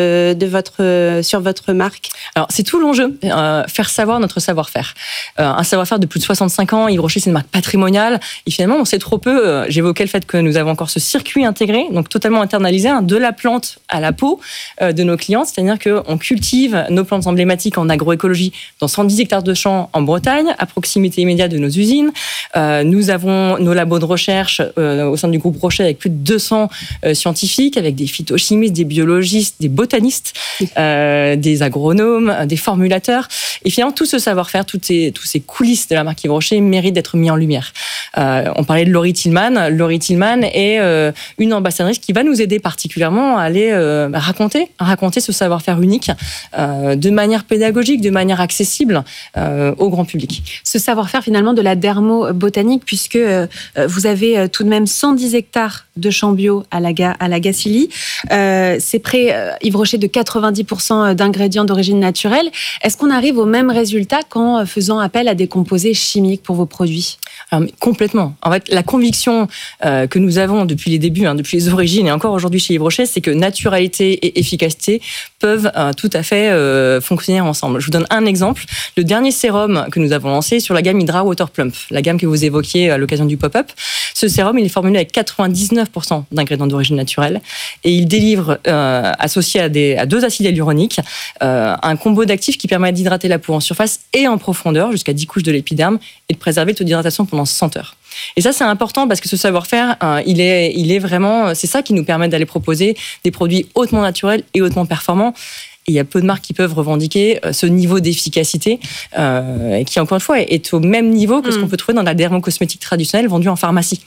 sur votre marque? Alors c'est tout l'enjeu, faire savoir notre savoir-faire. Un savoir-faire de plus de 65 ans, Yves Rocher c'est une marque patrimoniale, et finalement on sait trop peu, j'évoquais le fait que nous avons encore ce circuit intégré, donc totalement internalisé, de la plante à la peau de nos clients, c'est-à-dire qu'on cultive nos plantes emblématiques en agroécologie dans 110 hectares de champs en Bretagne, à proximité immédiate de nos usines. Nous avons nos labos de recherche au sein du groupe Rocher avec plus de 200 scientifiques, avec des phytochimistes, des biologistes, des botanistes, des agronomes, des formulateurs. Et finalement, tout ce savoir-faire, tous ces coulisses de la marque Yves Rocher méritent d'être mis en lumière. On parlait de Laurie Tillman. Laurie Tillman est une ambassadrice qui va nous aider particulièrement à aller raconter ce savoir-faire unique de manière pédagogique, de manière accessible au grand public. Ce savoir-faire finalement de la dermobotanique, puisque vous avez tout de même 110 hectares de champs bio à la Gacilly. C'est près, Yves Rocher, de 90% d'ingrédients d'origine naturelle. Est-ce qu'on arrive au même résultat qu'en faisant appel à des composés chimiques pour vos produits? Alors, complètement. En fait, la conviction que nous avons depuis les débuts, depuis les origines et encore aujourd'hui chez Yves Rocher, c'est que naturalité et efficacité peuvent tout à fait fonctionner ensemble. Je vous donne un exemple. Le dernier sérum que nous avons lancé sur la gamme Hydra Water Plump, la gamme que vous évoquiez à l'occasion du pop-up. Ce sérum, il est formulé avec 99% d'ingrédients d'origine naturelle et il délivre, associé à 2 acides hyaluroniques, un combo d'actifs qui permet d'hydrater la peau en surface et en profondeur, jusqu'à 10 couches de l'épiderme, et de préserver le taux d'hydratation pendant 100 heures. Et ça, c'est important parce que ce savoir-faire, il est vraiment, c'est ça qui nous permet d'aller proposer des produits hautement naturels et hautement performants. Et il y a peu de marques qui peuvent revendiquer ce niveau d'efficacité qui, encore une fois, est au même niveau que ce qu'on peut trouver dans la dermocosmétique traditionnelle vendue en pharmacie.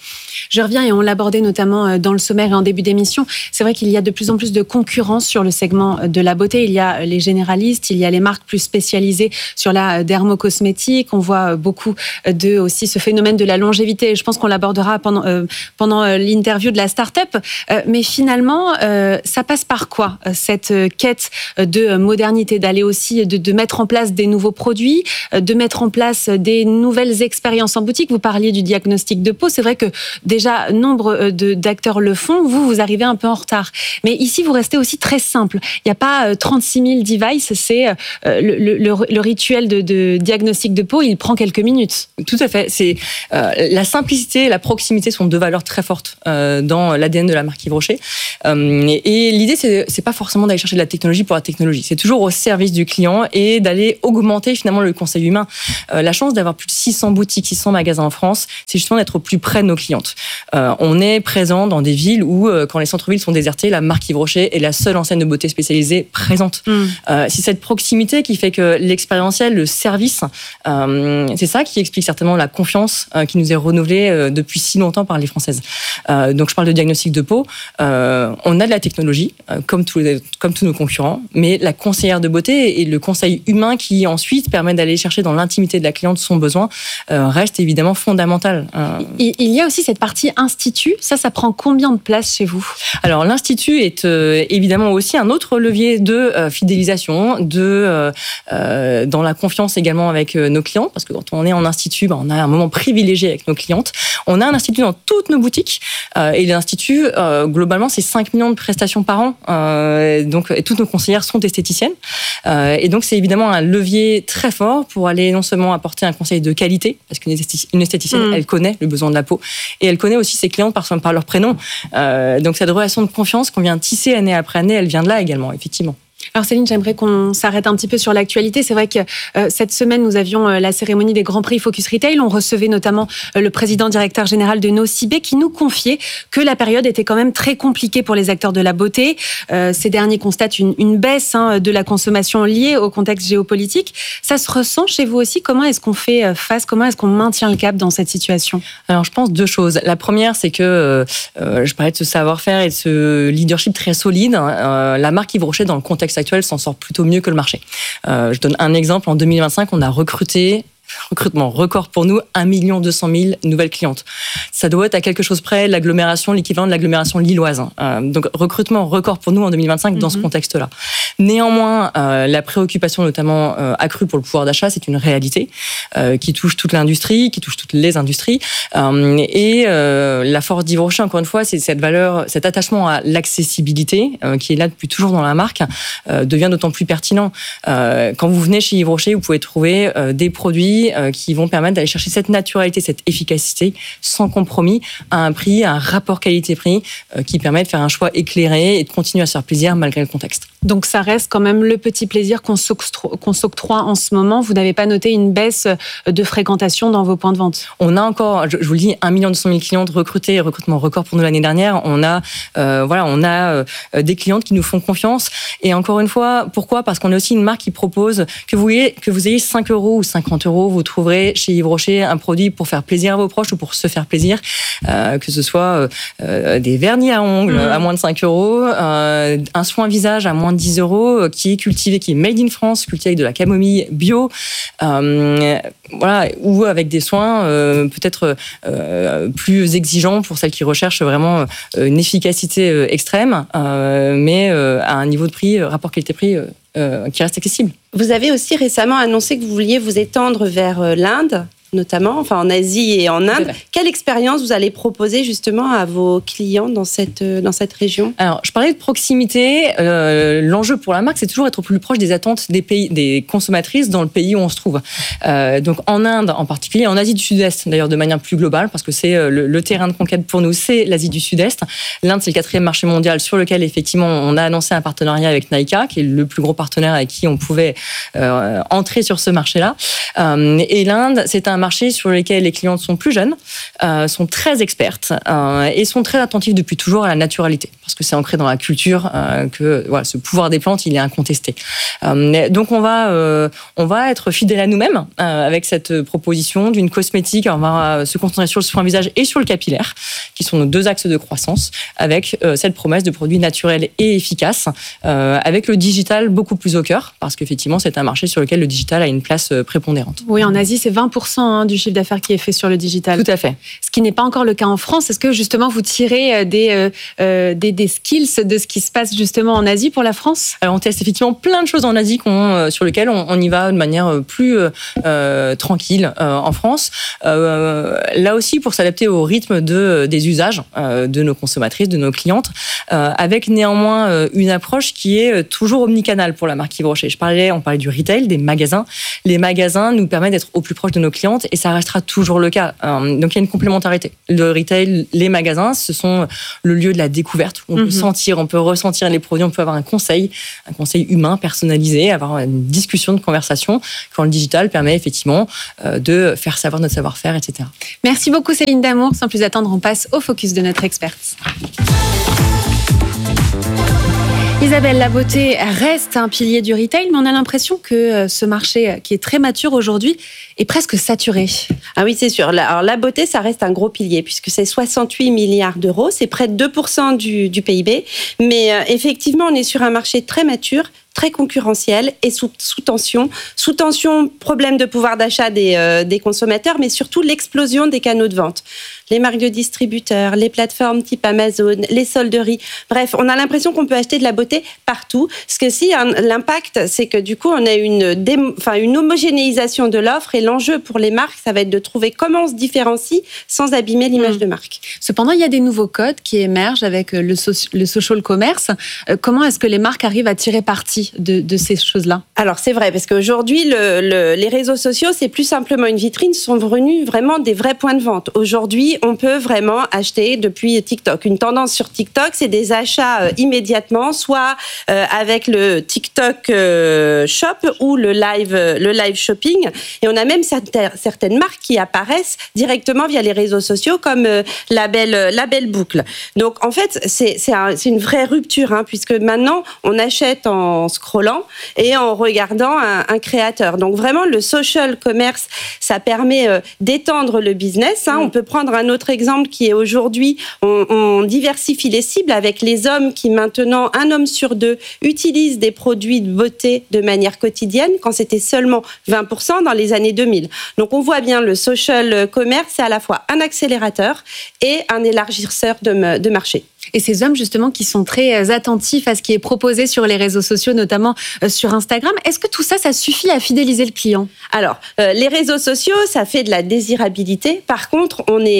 Je reviens, et on l'abordait notamment dans le sommaire et en début d'émission, c'est vrai qu'il y a de plus en plus de concurrence sur le segment de la beauté. Il y a les généralistes, il y a les marques plus spécialisées sur la dermocosmétique. On voit beaucoup aussi ce phénomène de la longévité. Je pense qu'on l'abordera pendant l'interview de la start-up. Mais finalement, ça passe par quoi, cette quête de modernité, d'aller aussi, de mettre en place des nouveaux produits, de mettre en place des nouvelles expériences en boutique. Vous parliez du diagnostic de peau. C'est vrai que déjà, nombre d'acteurs le font. Vous arrivez un peu en retard. Mais ici, vous restez aussi très simple. Il n'y a pas 36 000 devices. C'est le rituel de diagnostic de peau. Il prend quelques minutes. Tout à fait. C'est la simplicité et la proximité sont deux valeurs très fortes dans l'ADN de la marque Yves Rocher. Et l'idée, c'est pas forcément d'aller chercher de la technologie pour la technologie. C'est toujours au service du client et d'aller augmenter finalement le conseil humain. La chance d'avoir plus de 600 boutiques, 600 magasins en France, c'est justement d'être au plus près de nos clientes. On est présent dans des villes où, quand les centres-villes sont désertés, la marque Yves Rocher est la seule enseigne de beauté spécialisée présente. C'est cette proximité qui fait que l'expérientiel, le service, c'est ça qui explique certainement la confiance qui nous est renouvelée depuis si longtemps par les Françaises. Donc je parle de diagnostic de peau. On a de la technologie, comme tous nos concurrents, mais la conseillère de beauté et le conseil humain qui ensuite permet d'aller chercher dans l'intimité de la cliente son besoin reste évidemment fondamental. Il y a aussi cette partie institut. Ça prend combien de place chez vous ? Alors l'institut est évidemment aussi un autre levier de fidélisation, dans la confiance également avec nos clients, parce que quand on est en institut, on a un moment privilégié avec nos clientes. On a un institut dans toutes nos boutiques et l'institut, globalement, c'est 5 millions de prestations par an. Donc, et toutes nos conseillères sont esthéticiennes. Et donc, c'est évidemment un levier très fort pour aller non seulement apporter un conseil de qualité, parce qu'une esthéticienne, elle connaît le besoin de la peau, et elle connaît aussi ses clientes par leur prénom. Donc, cette relation de confiance qu'on vient tisser année après année, elle vient de là également, effectivement. Alors Céline, j'aimerais qu'on s'arrête un petit peu sur l'actualité. C'est vrai que cette semaine, nous avions la cérémonie des Grands Prix Focus Retail. On recevait notamment le président directeur général de Nocibé qui nous confiait que la période était quand même très compliquée pour les acteurs de la beauté. Ces derniers constatent une baisse de la consommation liée au contexte géopolitique. Ça se ressent chez vous aussi ? Comment est-ce qu'on fait face ? Comment est-ce qu'on maintient le cap dans cette situation ? Alors je pense deux choses. La première, c'est que je parlais de ce savoir-faire et de ce leadership très solide. La marque Yves Rocher, dans le contexte actuel, s'en sort plutôt mieux que le marché. Je donne un exemple. En 2025, on a recrutement record pour nous, 1 200 000 nouvelles clientes. Ça doit être à quelque chose près l'agglomération, l'équivalent de l'agglomération lilloise. Donc recrutement record pour nous en 2025 dans ce contexte-là. Néanmoins, la préoccupation notamment accrue pour le pouvoir d'achat, c'est une réalité qui touche toute l'industrie, qui touche toutes les industries. Et la force d'Yves Rocher, encore une fois, c'est cette valeur, cet attachement à l'accessibilité qui est là depuis toujours dans la marque, devient d'autant plus pertinent. Quand vous venez chez Yves Rocher, vous pouvez trouver des produits qui vont permettre d'aller chercher cette naturalité, cette efficacité, sans compromis, à un prix, à un rapport qualité-prix qui permet de faire un choix éclairé et de continuer à se faire plaisir malgré le contexte. Donc ça reste quand même le petit plaisir qu'on s'octroie en ce moment. Vous n'avez pas noté une baisse de fréquentation dans vos points de vente ? On a encore, je vous le dis, 1 200 000 clientes recrutées, recrutement record pour nous l'année dernière. On a des clientes qui nous font confiance. Et encore une fois, pourquoi ? Parce qu'on est aussi une marque qui propose que vous ayez 5 € ou 50 €, vous trouverez chez Yves Rocher un produit pour faire plaisir à vos proches ou pour se faire plaisir, que ce soit des vernis à ongles à moins de 5 €, un soin visage à moins de 10 €, qui est cultivé, qui est made in France, cultivé avec de la camomille bio, ou avec des soins peut-être plus exigeants pour celles qui recherchent vraiment une efficacité extrême, mais à un niveau de prix, rapport qualité-prix qui reste accessible. Vous avez aussi récemment annoncé que vous vouliez vous étendre vers l'Inde, notamment, en Asie et en Inde. Quelle expérience vous allez proposer justement à vos clients dans cette région ? Alors, je parlais de proximité. L'enjeu pour la marque, c'est toujours être au plus proche des attentes des consommatrices dans le pays où on se trouve. Donc en Inde en particulier, en Asie du Sud-Est d'ailleurs de manière plus globale, parce que c'est le terrain de conquête pour nous, c'est l'Asie du Sud-Est. L'Inde, c'est le 4e marché mondial sur lequel effectivement on a annoncé un partenariat avec Nykaa, qui est le plus gros partenaire avec qui on pouvait entrer sur ce marché-là. Et l'Inde, c'est un marché sur lequel les clientes sont plus jeunes, sont très expertes et sont très attentives depuis toujours à la naturalité, parce que c'est ancré dans la culture que voilà, ce pouvoir des plantes, il est incontesté. Donc on va être fidèle à nous-mêmes avec cette proposition d'une cosmétique. On va se concentrer sur le soin visage et sur le capillaire, qui sont nos 2 axes de croissance, avec cette promesse de produits naturels et efficaces, avec le digital beaucoup plus au cœur, parce qu'effectivement c'est un marché sur lequel le digital a une place prépondérante. Oui, en Asie, c'est 20% du chiffre d'affaires qui est fait sur le digital. Tout à fait. Ce qui n'est pas encore le cas en France. Est-ce que justement vous tirez des skills de ce qui se passe justement en Asie pour la France ? Alors on teste effectivement plein de choses en Asie sur lesquelles on y va de manière plus tranquille en France. Là aussi pour s'adapter au rythme des usages de nos consommatrices, de nos clientes, avec néanmoins une approche qui est toujours omnicanale pour la marque Yves Rocher. On parlait du retail, des magasins. Les magasins nous permettent d'être au plus proche de nos clientes et ça restera toujours le cas. Donc il y a une complémentarité. Le retail, les magasins, ce sont le lieu de la découverte où on peut sentir, on peut ressentir les produits, on peut avoir un conseil humain, personnalisé, avoir une discussion, de conversation, quand le digital permet effectivement de faire savoir notre savoir-faire, etc. Merci beaucoup Céline Damour. Sans plus attendre, on passe au focus de notre experte. Isabelle, la beauté reste un pilier du retail, mais on a l'impression que ce marché qui est très mature aujourd'hui est presque saturé. Ah oui, c'est sûr. Alors, la beauté, ça reste un gros pilier puisque c'est 68 milliards d'euros, c'est près de 2% du PIB. Mais effectivement, on est sur un marché très mature, très concurrentiel et sous tension. Sous tension, problème de pouvoir d'achat des consommateurs, mais surtout l'explosion des canaux de vente. Les marques de distributeurs, les plateformes type Amazon, les solderies. Bref, on a l'impression qu'on peut acheter de la beauté partout. Ce que si l'impact, c'est que du coup, on a une homogénéisation de l'offre et l'enjeu pour les marques, ça va être de trouver comment on se différencie sans abîmer l'image de marque. Cependant, il y a des nouveaux codes qui émergent avec le social commerce. Comment est-ce que les marques arrivent à tirer parti de ces choses-là ? Alors, c'est vrai, parce qu'aujourd'hui, les réseaux sociaux, c'est plus simplement une vitrine, sont devenus vraiment des vrais points de vente. Aujourd'hui, on peut vraiment acheter depuis TikTok. Une tendance sur TikTok, c'est des achats immédiatement, soit avec le TikTok Shop ou le live shopping. Et on a même certaines marques qui apparaissent directement via les réseaux sociaux, comme la belle boucle. Donc, en fait, c'est une vraie rupture, puisque maintenant, on achète en scrollant et en regardant un créateur. Donc, vraiment, le social commerce, ça permet d'étendre le business. On peut prendre un autre exemple qui est aujourd'hui, on diversifie les cibles avec les hommes qui maintenant, 1 homme sur 2 utilise des produits de beauté de manière quotidienne, quand c'était seulement 20% dans les années 2000. Donc on voit bien le social commerce, c'est à la fois un accélérateur et un élargisseur de marché. Et ces hommes, justement, qui sont très attentifs à ce qui est proposé sur les réseaux sociaux, notamment sur Instagram, est-ce que tout ça, ça suffit à fidéliser le client ? Alors, les réseaux sociaux, ça fait de la désirabilité. Par contre,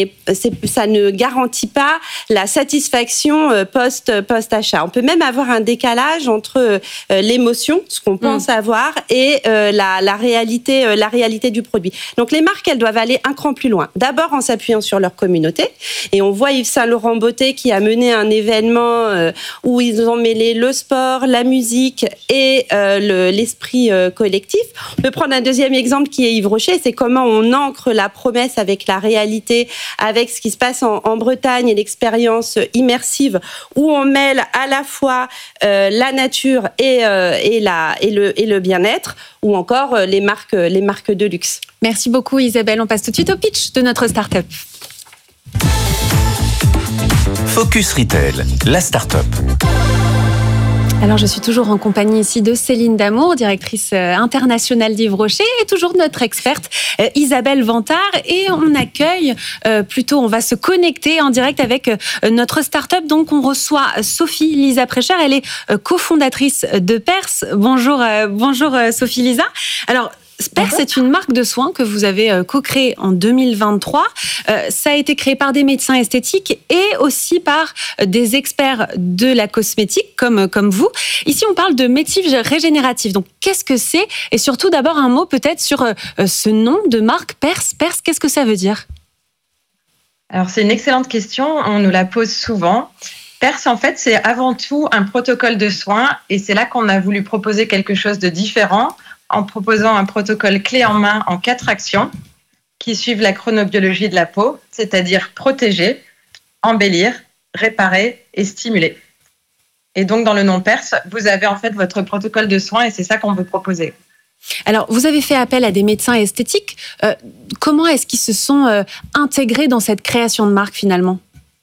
ça ne garantit pas la satisfaction post-achat. On peut même avoir un décalage entre l'émotion, ce qu'on pense avoir, et la réalité du produit. Donc, les marques, elles doivent aller un cran plus loin. D'abord, en s'appuyant sur leur communauté. Et on voit Yves Saint Laurent Beauté qui a mené un événement où ils ont mêlé le sport, la musique et l'esprit collectif. On peut prendre un deuxième exemple qui est Yves Rocher, c'est comment on ancre la promesse avec la réalité, avec ce qui se passe en Bretagne et l'expérience immersive, où on mêle à la fois la nature et le bien-être, ou encore les marques de luxe. Merci beaucoup Isabelle, on passe tout de suite au pitch de notre start-up. Focus Retail, la start-up. Alors, je suis toujours en compagnie ici de Céline Damour, directrice internationale d'Yves Rocher, et toujours notre experte Isabelle Vantard. Et on accueille, on va se connecter en direct avec notre start-up. Donc, on reçoit Sophie Lisa Precher. Elle est cofondatrice de Pers. Bonjour Sophie Lisa. Alors, Pers, c'est une marque de soins que vous avez co-créée en 2023. Ça a été créé par des médecins esthétiques et aussi par des experts de la cosmétique comme vous. Ici, on parle de médecine régénérative. Donc, qu'est-ce que c'est ? Et surtout, d'abord, un mot peut-être sur ce nom de marque Pers. Pers, qu'est-ce que ça veut dire ? Alors, c'est une excellente question. On nous la pose souvent. Pers, en fait, c'est avant tout un protocole de soins et c'est là qu'on a voulu proposer quelque chose de différent en proposant un protocole clé en main en 4 actions. qui suivent la chronobiologie de la peau, c'est-à-dire protéger, embellir, réparer et stimuler. Et donc, dans le nom Perse, vous avez en fait votre protocole de soins et c'est ça qu'on veut proposer. Alors, vous avez fait appel à des médecins esthétiques. Comment est-ce qu'ils se sont intégrés dans cette création de marque finalement ?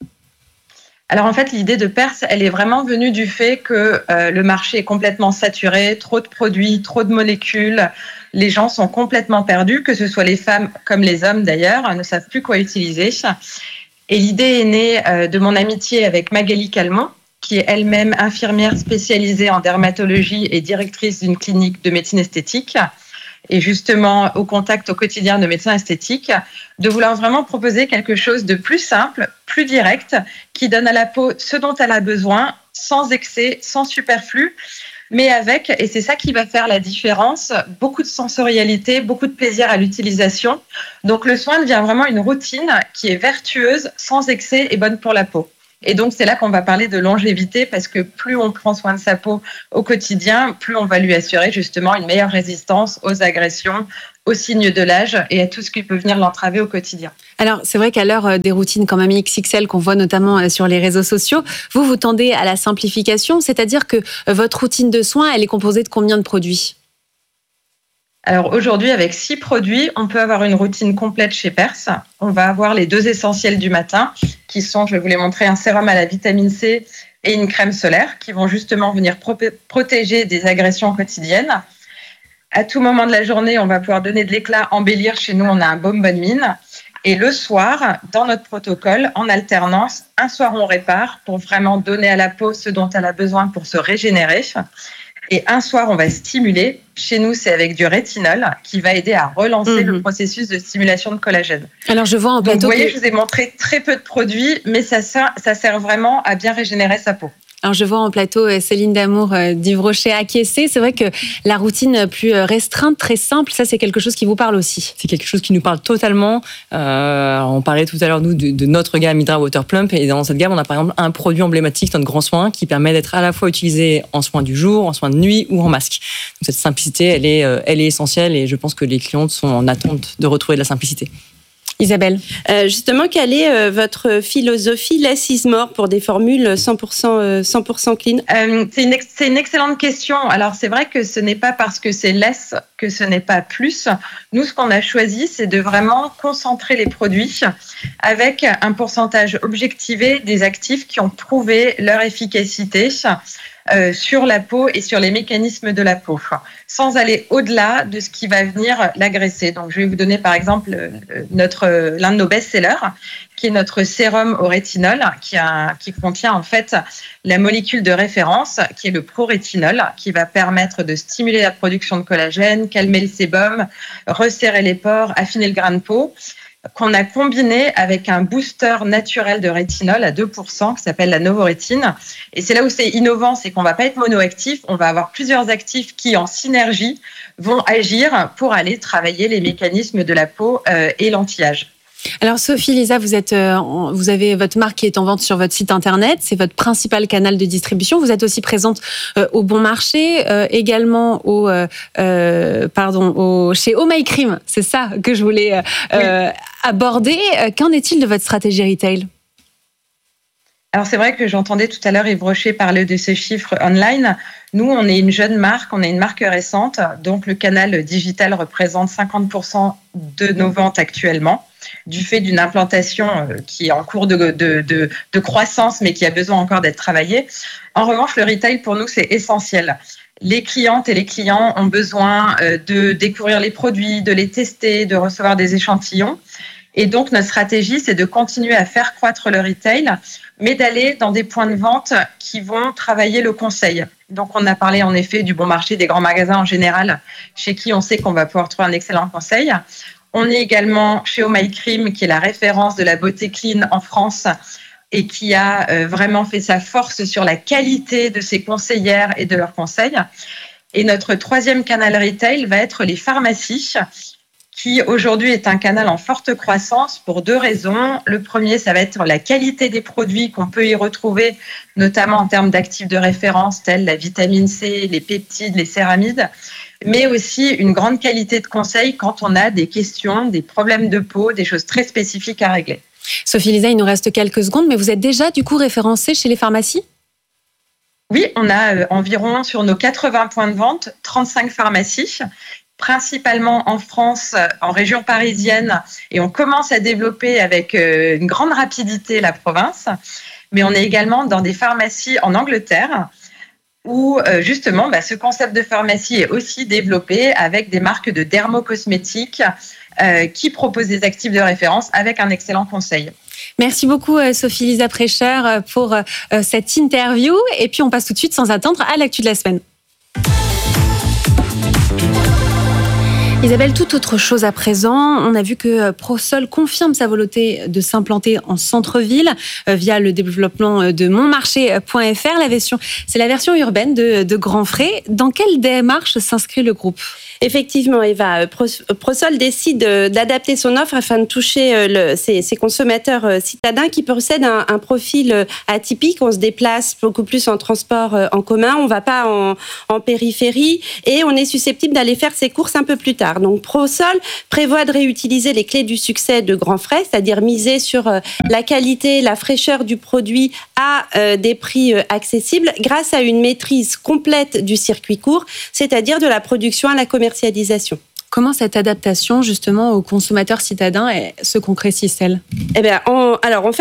Alors en fait, l'idée de Perse, elle est vraiment venue du fait que le marché est complètement saturé, trop de produits, trop de molécules. Les gens sont complètement perdus, que ce soit les femmes comme les hommes d'ailleurs, ne savent plus quoi utiliser. Et l'idée est née de mon amitié avec Magali Calmont, qui est elle-même infirmière spécialisée en dermatologie et directrice d'une clinique de médecine esthétique. Et justement au contact au quotidien de médecins esthétiques, de vouloir vraiment proposer quelque chose de plus simple, plus direct, qui donne à la peau ce dont elle a besoin, sans excès, sans superflu, mais avec, et c'est ça qui va faire la différence, beaucoup de sensorialité, beaucoup de plaisir à l'utilisation. Donc le soin devient vraiment une routine qui est vertueuse, sans excès et bonne pour la peau. Et donc, c'est là qu'on va parler de longévité parce que plus on prend soin de sa peau au quotidien, plus on va lui assurer justement une meilleure résistance aux agressions, aux signes de l'âge et à tout ce qui peut venir l'entraver au quotidien. Alors, c'est vrai qu'à l'heure des routines quand même XXL qu'on voit notamment sur les réseaux sociaux, vous tendez à la simplification, c'est-à-dire que votre routine de soins, elle est composée de combien de produits ? Alors aujourd'hui, avec 6 produits, on peut avoir une routine complète chez Perse. On va avoir les 2 essentiels du matin, qui sont, je vais vous les montrer, un sérum à la vitamine C et une crème solaire, qui vont justement venir protéger des agressions quotidiennes. À tout moment de la journée, on va pouvoir donner de l'éclat, embellir. Chez nous, on a un baume bonne mine. Et le soir, dans notre protocole, en alternance, un soir, on répare pour vraiment donner à la peau ce dont elle a besoin pour se régénérer. Et un soir, on va stimuler. Chez nous, c'est avec du rétinol qui va aider à relancer le processus de stimulation de collagène. Alors, je vois en plateau. Donc, vous voyez, je vous ai montré très peu de produits, mais ça sert vraiment à bien régénérer sa peau. Alors, je vois en plateau Céline Damour d'Yves Rocher acquiescer. C'est vrai que la routine plus restreinte, très simple, ça, c'est quelque chose qui vous parle aussi. C'est quelque chose qui nous parle totalement. On parlait tout à l'heure, nous, de notre gamme Hydra Water Plump. Et dans cette gamme, on a par exemple un produit emblématique, notre grand soin, qui permet d'être à la fois utilisé en soin du jour, en soin de nuit ou en masque. Donc, cette simplicité, elle est essentielle et je pense que les clientes sont en attente de retrouver de la simplicité. Isabelle, justement, quelle est votre philosophie less is more pour des formules 100% clean ? C'est une excellente question. Alors, c'est vrai que ce n'est pas parce que c'est less que ce n'est pas plus. Nous, ce qu'on a choisi, c'est de vraiment concentrer les produits avec un pourcentage objectivé des actifs qui ont prouvé leur efficacité sur la peau et sur les mécanismes de la peau, sans aller au-delà de ce qui va venir l'agresser. Donc, je vais vous donner par exemple l'un de nos best-sellers, qui est notre sérum au rétinol, qui contient en fait la molécule de référence, qui est le prorétinol, qui va permettre de stimuler la production de collagène, calmer le sébum, resserrer les pores, affiner le grain de peau, qu'on a combiné avec un booster naturel de rétinol à 2% qui s'appelle la novorétine. Et c'est là où c'est innovant, c'est qu'on ne va pas être monoactif, on va avoir plusieurs actifs qui, en synergie, vont agir pour aller travailler les mécanismes de la peau et l'anti-âge. Alors Sophie, Lisa, vous avez votre marque qui est en vente sur votre site internet, c'est votre principal canal de distribution. Vous êtes aussi présente au Bon Marché, également chez Oh My Cream. C'est ça que je voulais aborder. Qu'en est-il de votre stratégie retail ? Alors c'est vrai que j'entendais tout à l'heure Yves Rocher parler de ces chiffres online. Nous, on est une jeune marque, on est une marque récente, donc le canal digital représente 50% de nos ventes actuellement, du fait d'une implantation qui est en cours de croissance, mais qui a besoin encore d'être travaillée. En revanche, le retail, pour nous, c'est essentiel. Les clientes et les clients ont besoin de découvrir les produits, de les tester, de recevoir des échantillons. Et donc, notre stratégie, c'est de continuer à faire croître le retail, mais d'aller dans des points de vente qui vont travailler le conseil. Donc, on a parlé en effet du Bon Marché, des grands magasins en général, chez qui on sait qu'on va pouvoir trouver un excellent conseil. On est également chez Oh My Cream, qui est la référence de la beauté clean en France et qui a vraiment fait sa force sur la qualité de ses conseillères et de leurs conseils. Et notre troisième canal retail va être les pharmacies, qui aujourd'hui est un canal en forte croissance pour 2 raisons. Le premier, ça va être la qualité des produits qu'on peut y retrouver, notamment en termes d'actifs de référence tels la vitamine C, les peptides, les céramides. mais aussi une grande qualité de conseil quand on a des questions, des problèmes de peau, des choses très spécifiques à régler. Sophie Lisa, il nous reste quelques secondes, mais vous êtes déjà du coup référencée chez les pharmacies ? Oui, on a environ sur nos 80 points de vente, 35 pharmacies, principalement en France, en région parisienne, et on commence à développer avec une grande rapidité la province, mais on est également dans des pharmacies en Angleterre, où justement ce concept de pharmacie est aussi développé avec des marques de dermocosmétiques qui proposent des actifs de référence avec un excellent conseil. Merci beaucoup Sophie Lisa Précher pour cette interview, et puis on passe tout de suite sans attendre à l'actu de la semaine. Isabelle, toute autre chose à présent. On a vu que ProSol confirme sa volonté de s'implanter en centre-ville via le développement de monmarché.fr. C'est la version urbaine de Grand Frais. Dans quelle démarche s'inscrit le groupe ? Effectivement, Eva, ProSol décide d'adapter son offre afin de toucher ses consommateurs citadins qui possèdent un profil atypique. On se déplace beaucoup plus en transport en commun, on ne va pas en périphérie et on est susceptible d'aller faire ses courses un peu plus tard. Donc ProSol prévoit de réutiliser les clés du succès de Grand Frais, c'est-à-dire miser sur la qualité, la fraîcheur du produit à des prix accessibles grâce à une maîtrise complète du circuit court, c'est-à-dire de la production à la commercialisation. Comment cette adaptation, justement, aux consommateurs citadins se concrétise-t-elle ? Eh bien, on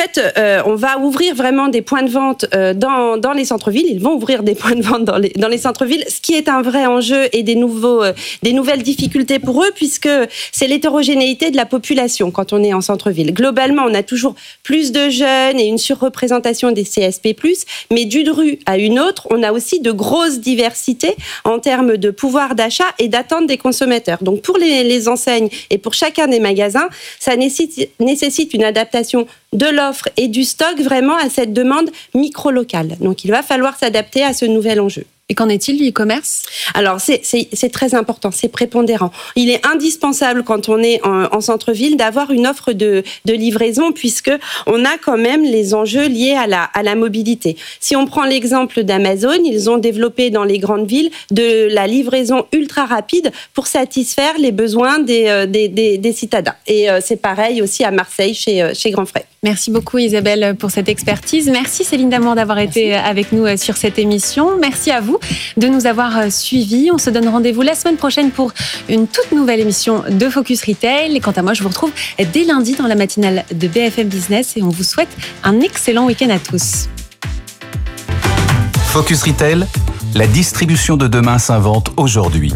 va ouvrir vraiment des points de vente dans les centres-villes. Ils vont ouvrir des points de vente dans les centres-villes, ce qui est un vrai enjeu et des nouvelles difficultés pour eux, puisque c'est l'hétérogénéité de la population quand on est en centre-ville. Globalement, on a toujours plus de jeunes et une surreprésentation des CSP+, mais d'une rue à une autre, on a aussi de grosses diversités en termes de pouvoir d'achat et d'attente des consommateurs. Donc, pour les enseignes et pour chacun des magasins, ça nécessite une adaptation de l'offre et du stock vraiment à cette demande micro-locale. Donc, il va falloir s'adapter à ce nouvel enjeu. Et qu'en est-il du e-commerce ? Alors, c'est très important, c'est prépondérant. Il est indispensable quand on est en centre-ville d'avoir une offre de livraison puisque on a quand même les enjeux liés à la mobilité. Si on prend l'exemple d'Amazon, ils ont développé dans les grandes villes de la livraison ultra rapide pour satisfaire les besoins des citadins. Et c'est pareil aussi à Marseille chez Grand Frais. Merci beaucoup Isabelle pour cette expertise. Merci Céline Damour d'avoir été avec nous sur cette émission. Merci à vous de nous avoir suivis. On se donne rendez-vous la semaine prochaine pour une toute nouvelle émission de Focus Retail. Et quant à moi, je vous retrouve dès lundi dans la matinale de BFM Business et on vous souhaite un excellent week-end à tous. Focus Retail, la distribution de demain s'invente aujourd'hui.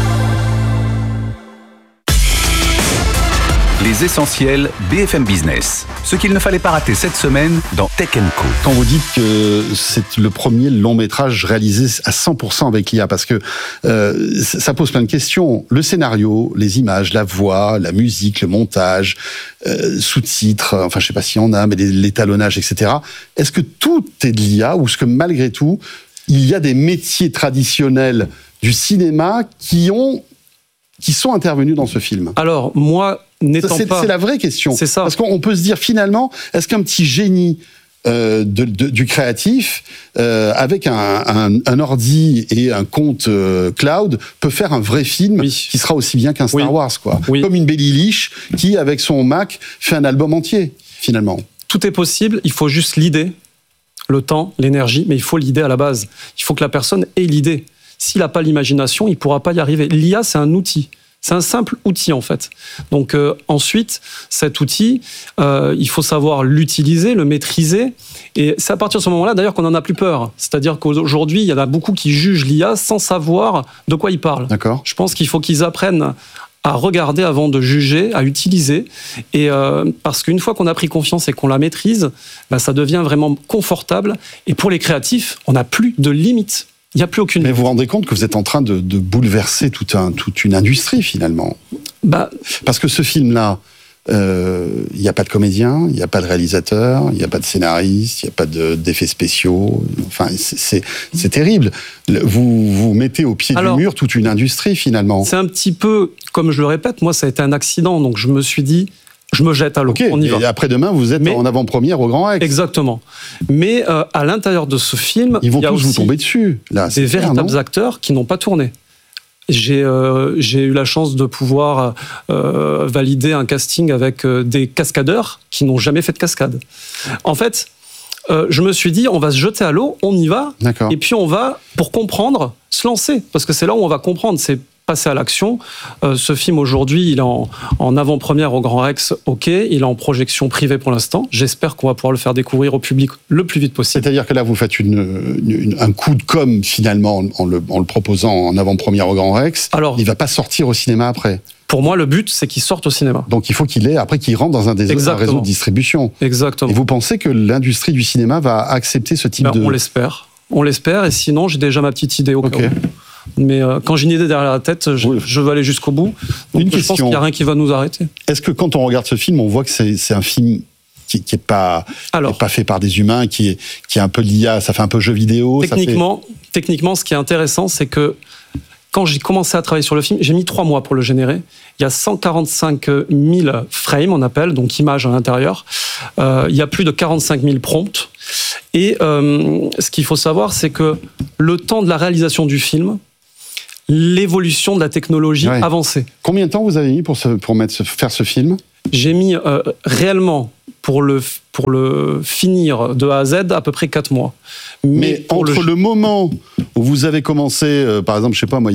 Les essentiels BFM Business. Ce qu'il ne fallait pas rater cette semaine dans Tech & Co. Quand vous dites que c'est le premier long métrage réalisé à 100% avec l'IA, parce que ça pose plein de questions. Le scénario, les images, la voix, la musique, le montage, sous-titres, enfin je sais pas s'il y en a, mais l'étalonnage, etc. Est-ce que tout est de l'IA ou est-ce que malgré tout, il y a des métiers traditionnels du cinéma qui sont intervenus dans ce film? Alors, moi, n'étant pas... C'est la vraie question. C'est ça. Parce qu'on peut se dire, finalement, est-ce qu'un petit génie du créatif, avec un ordi et un compte cloud, peut faire un vrai film qui sera aussi bien qu'un Star Wars, quoi. Oui. Comme une Billie Eilish qui, avec son Mac, fait un album entier, finalement. Tout est possible, il faut juste l'idée, le temps, l'énergie, mais il faut l'idée à la base. Il faut que la personne ait l'idée. S'il n'a pas l'imagination, il ne pourra pas y arriver. L'IA, c'est un outil. C'est un simple outil, en fait. Donc, ensuite, cet outil, il faut savoir l'utiliser, le maîtriser. Et c'est à partir de ce moment-là, d'ailleurs, qu'on n'en a plus peur. C'est-à-dire qu'aujourd'hui, il y en a beaucoup qui jugent l'IA sans savoir de quoi ils parlent. D'accord. Je pense qu'il faut qu'ils apprennent à regarder avant de juger, à utiliser. Et parce qu'une fois qu'on a pris confiance et qu'on la maîtrise, ça devient vraiment confortable. Et pour les créatifs, on n'a plus de limites. Il n'y a plus aucune... Mais vous vous rendez compte que vous êtes en train de bouleverser toute une industrie, finalement. Parce que ce film-là, il n'y a pas de comédien, il n'y a pas de réalisateur, il n'y a pas de scénariste, il n'y a pas d'effets spéciaux. Enfin, c'est terrible. Vous mettez au pied du mur toute une industrie, finalement. C'est un petit peu, comme je le répète, moi, ça a été un accident. Donc, je me suis dit... Je me jette à l'eau, on y va. Et après-demain, vous êtes en avant-première au Grand Rex. Exactement. Mais à l'intérieur de ce film... Ils vont tous vous tomber dessus. Là, des véritables acteurs qui n'ont pas tourné. J'ai eu la chance de pouvoir valider un casting avec des cascadeurs qui n'ont jamais fait de cascade. En fait, je me suis dit, on va se jeter à l'eau, on y va, et puis on va, pour comprendre, se lancer. Parce que c'est là où on va comprendre, c'est passer à l'action. Ce film, aujourd'hui, il est en avant-première au Grand Rex, ok. Il est en projection privée pour l'instant. J'espère qu'on va pouvoir le faire découvrir au public le plus vite possible. C'est-à-dire que là, vous faites un coup de com', finalement, en le proposant en avant-première au Grand Rex. Alors, il ne va pas sortir au cinéma après. Pour moi, le but, c'est qu'il sorte au cinéma. Donc, il faut qu'il rentre dans un réseau de distribution. Exactement. Et vous pensez que l'industrie du cinéma va accepter ce type de... On l'espère. On l'espère, et sinon, j'ai déjà ma petite idée au cas où. Mais quand j'ai une idée derrière la tête, je veux aller jusqu'au bout. Donc, je pense qu'il n'y a rien qui va nous arrêter. Est-ce que quand on regarde ce film, on voit que c'est un film qui est pas fait par des humains, qui est un peu l'IA, ça fait un peu jeu vidéo? Techniquement, ce qui est intéressant, c'est que quand j'ai commencé à travailler sur le film, j'ai mis 3 mois pour le générer. Il y a 145 000 frames, on appelle, donc images à l'intérieur. Il y a plus de 45 000 prompts. Et ce qu'il faut savoir, c'est que le temps de la réalisation du film, l'évolution de la technologie avancée. Combien de temps vous avez mis pour faire ce film? J'ai mis réellement, pour le finir de A à Z, à peu près 4 mois. Mais entre le moment où vous avez commencé, par exemple, je sais pas moi,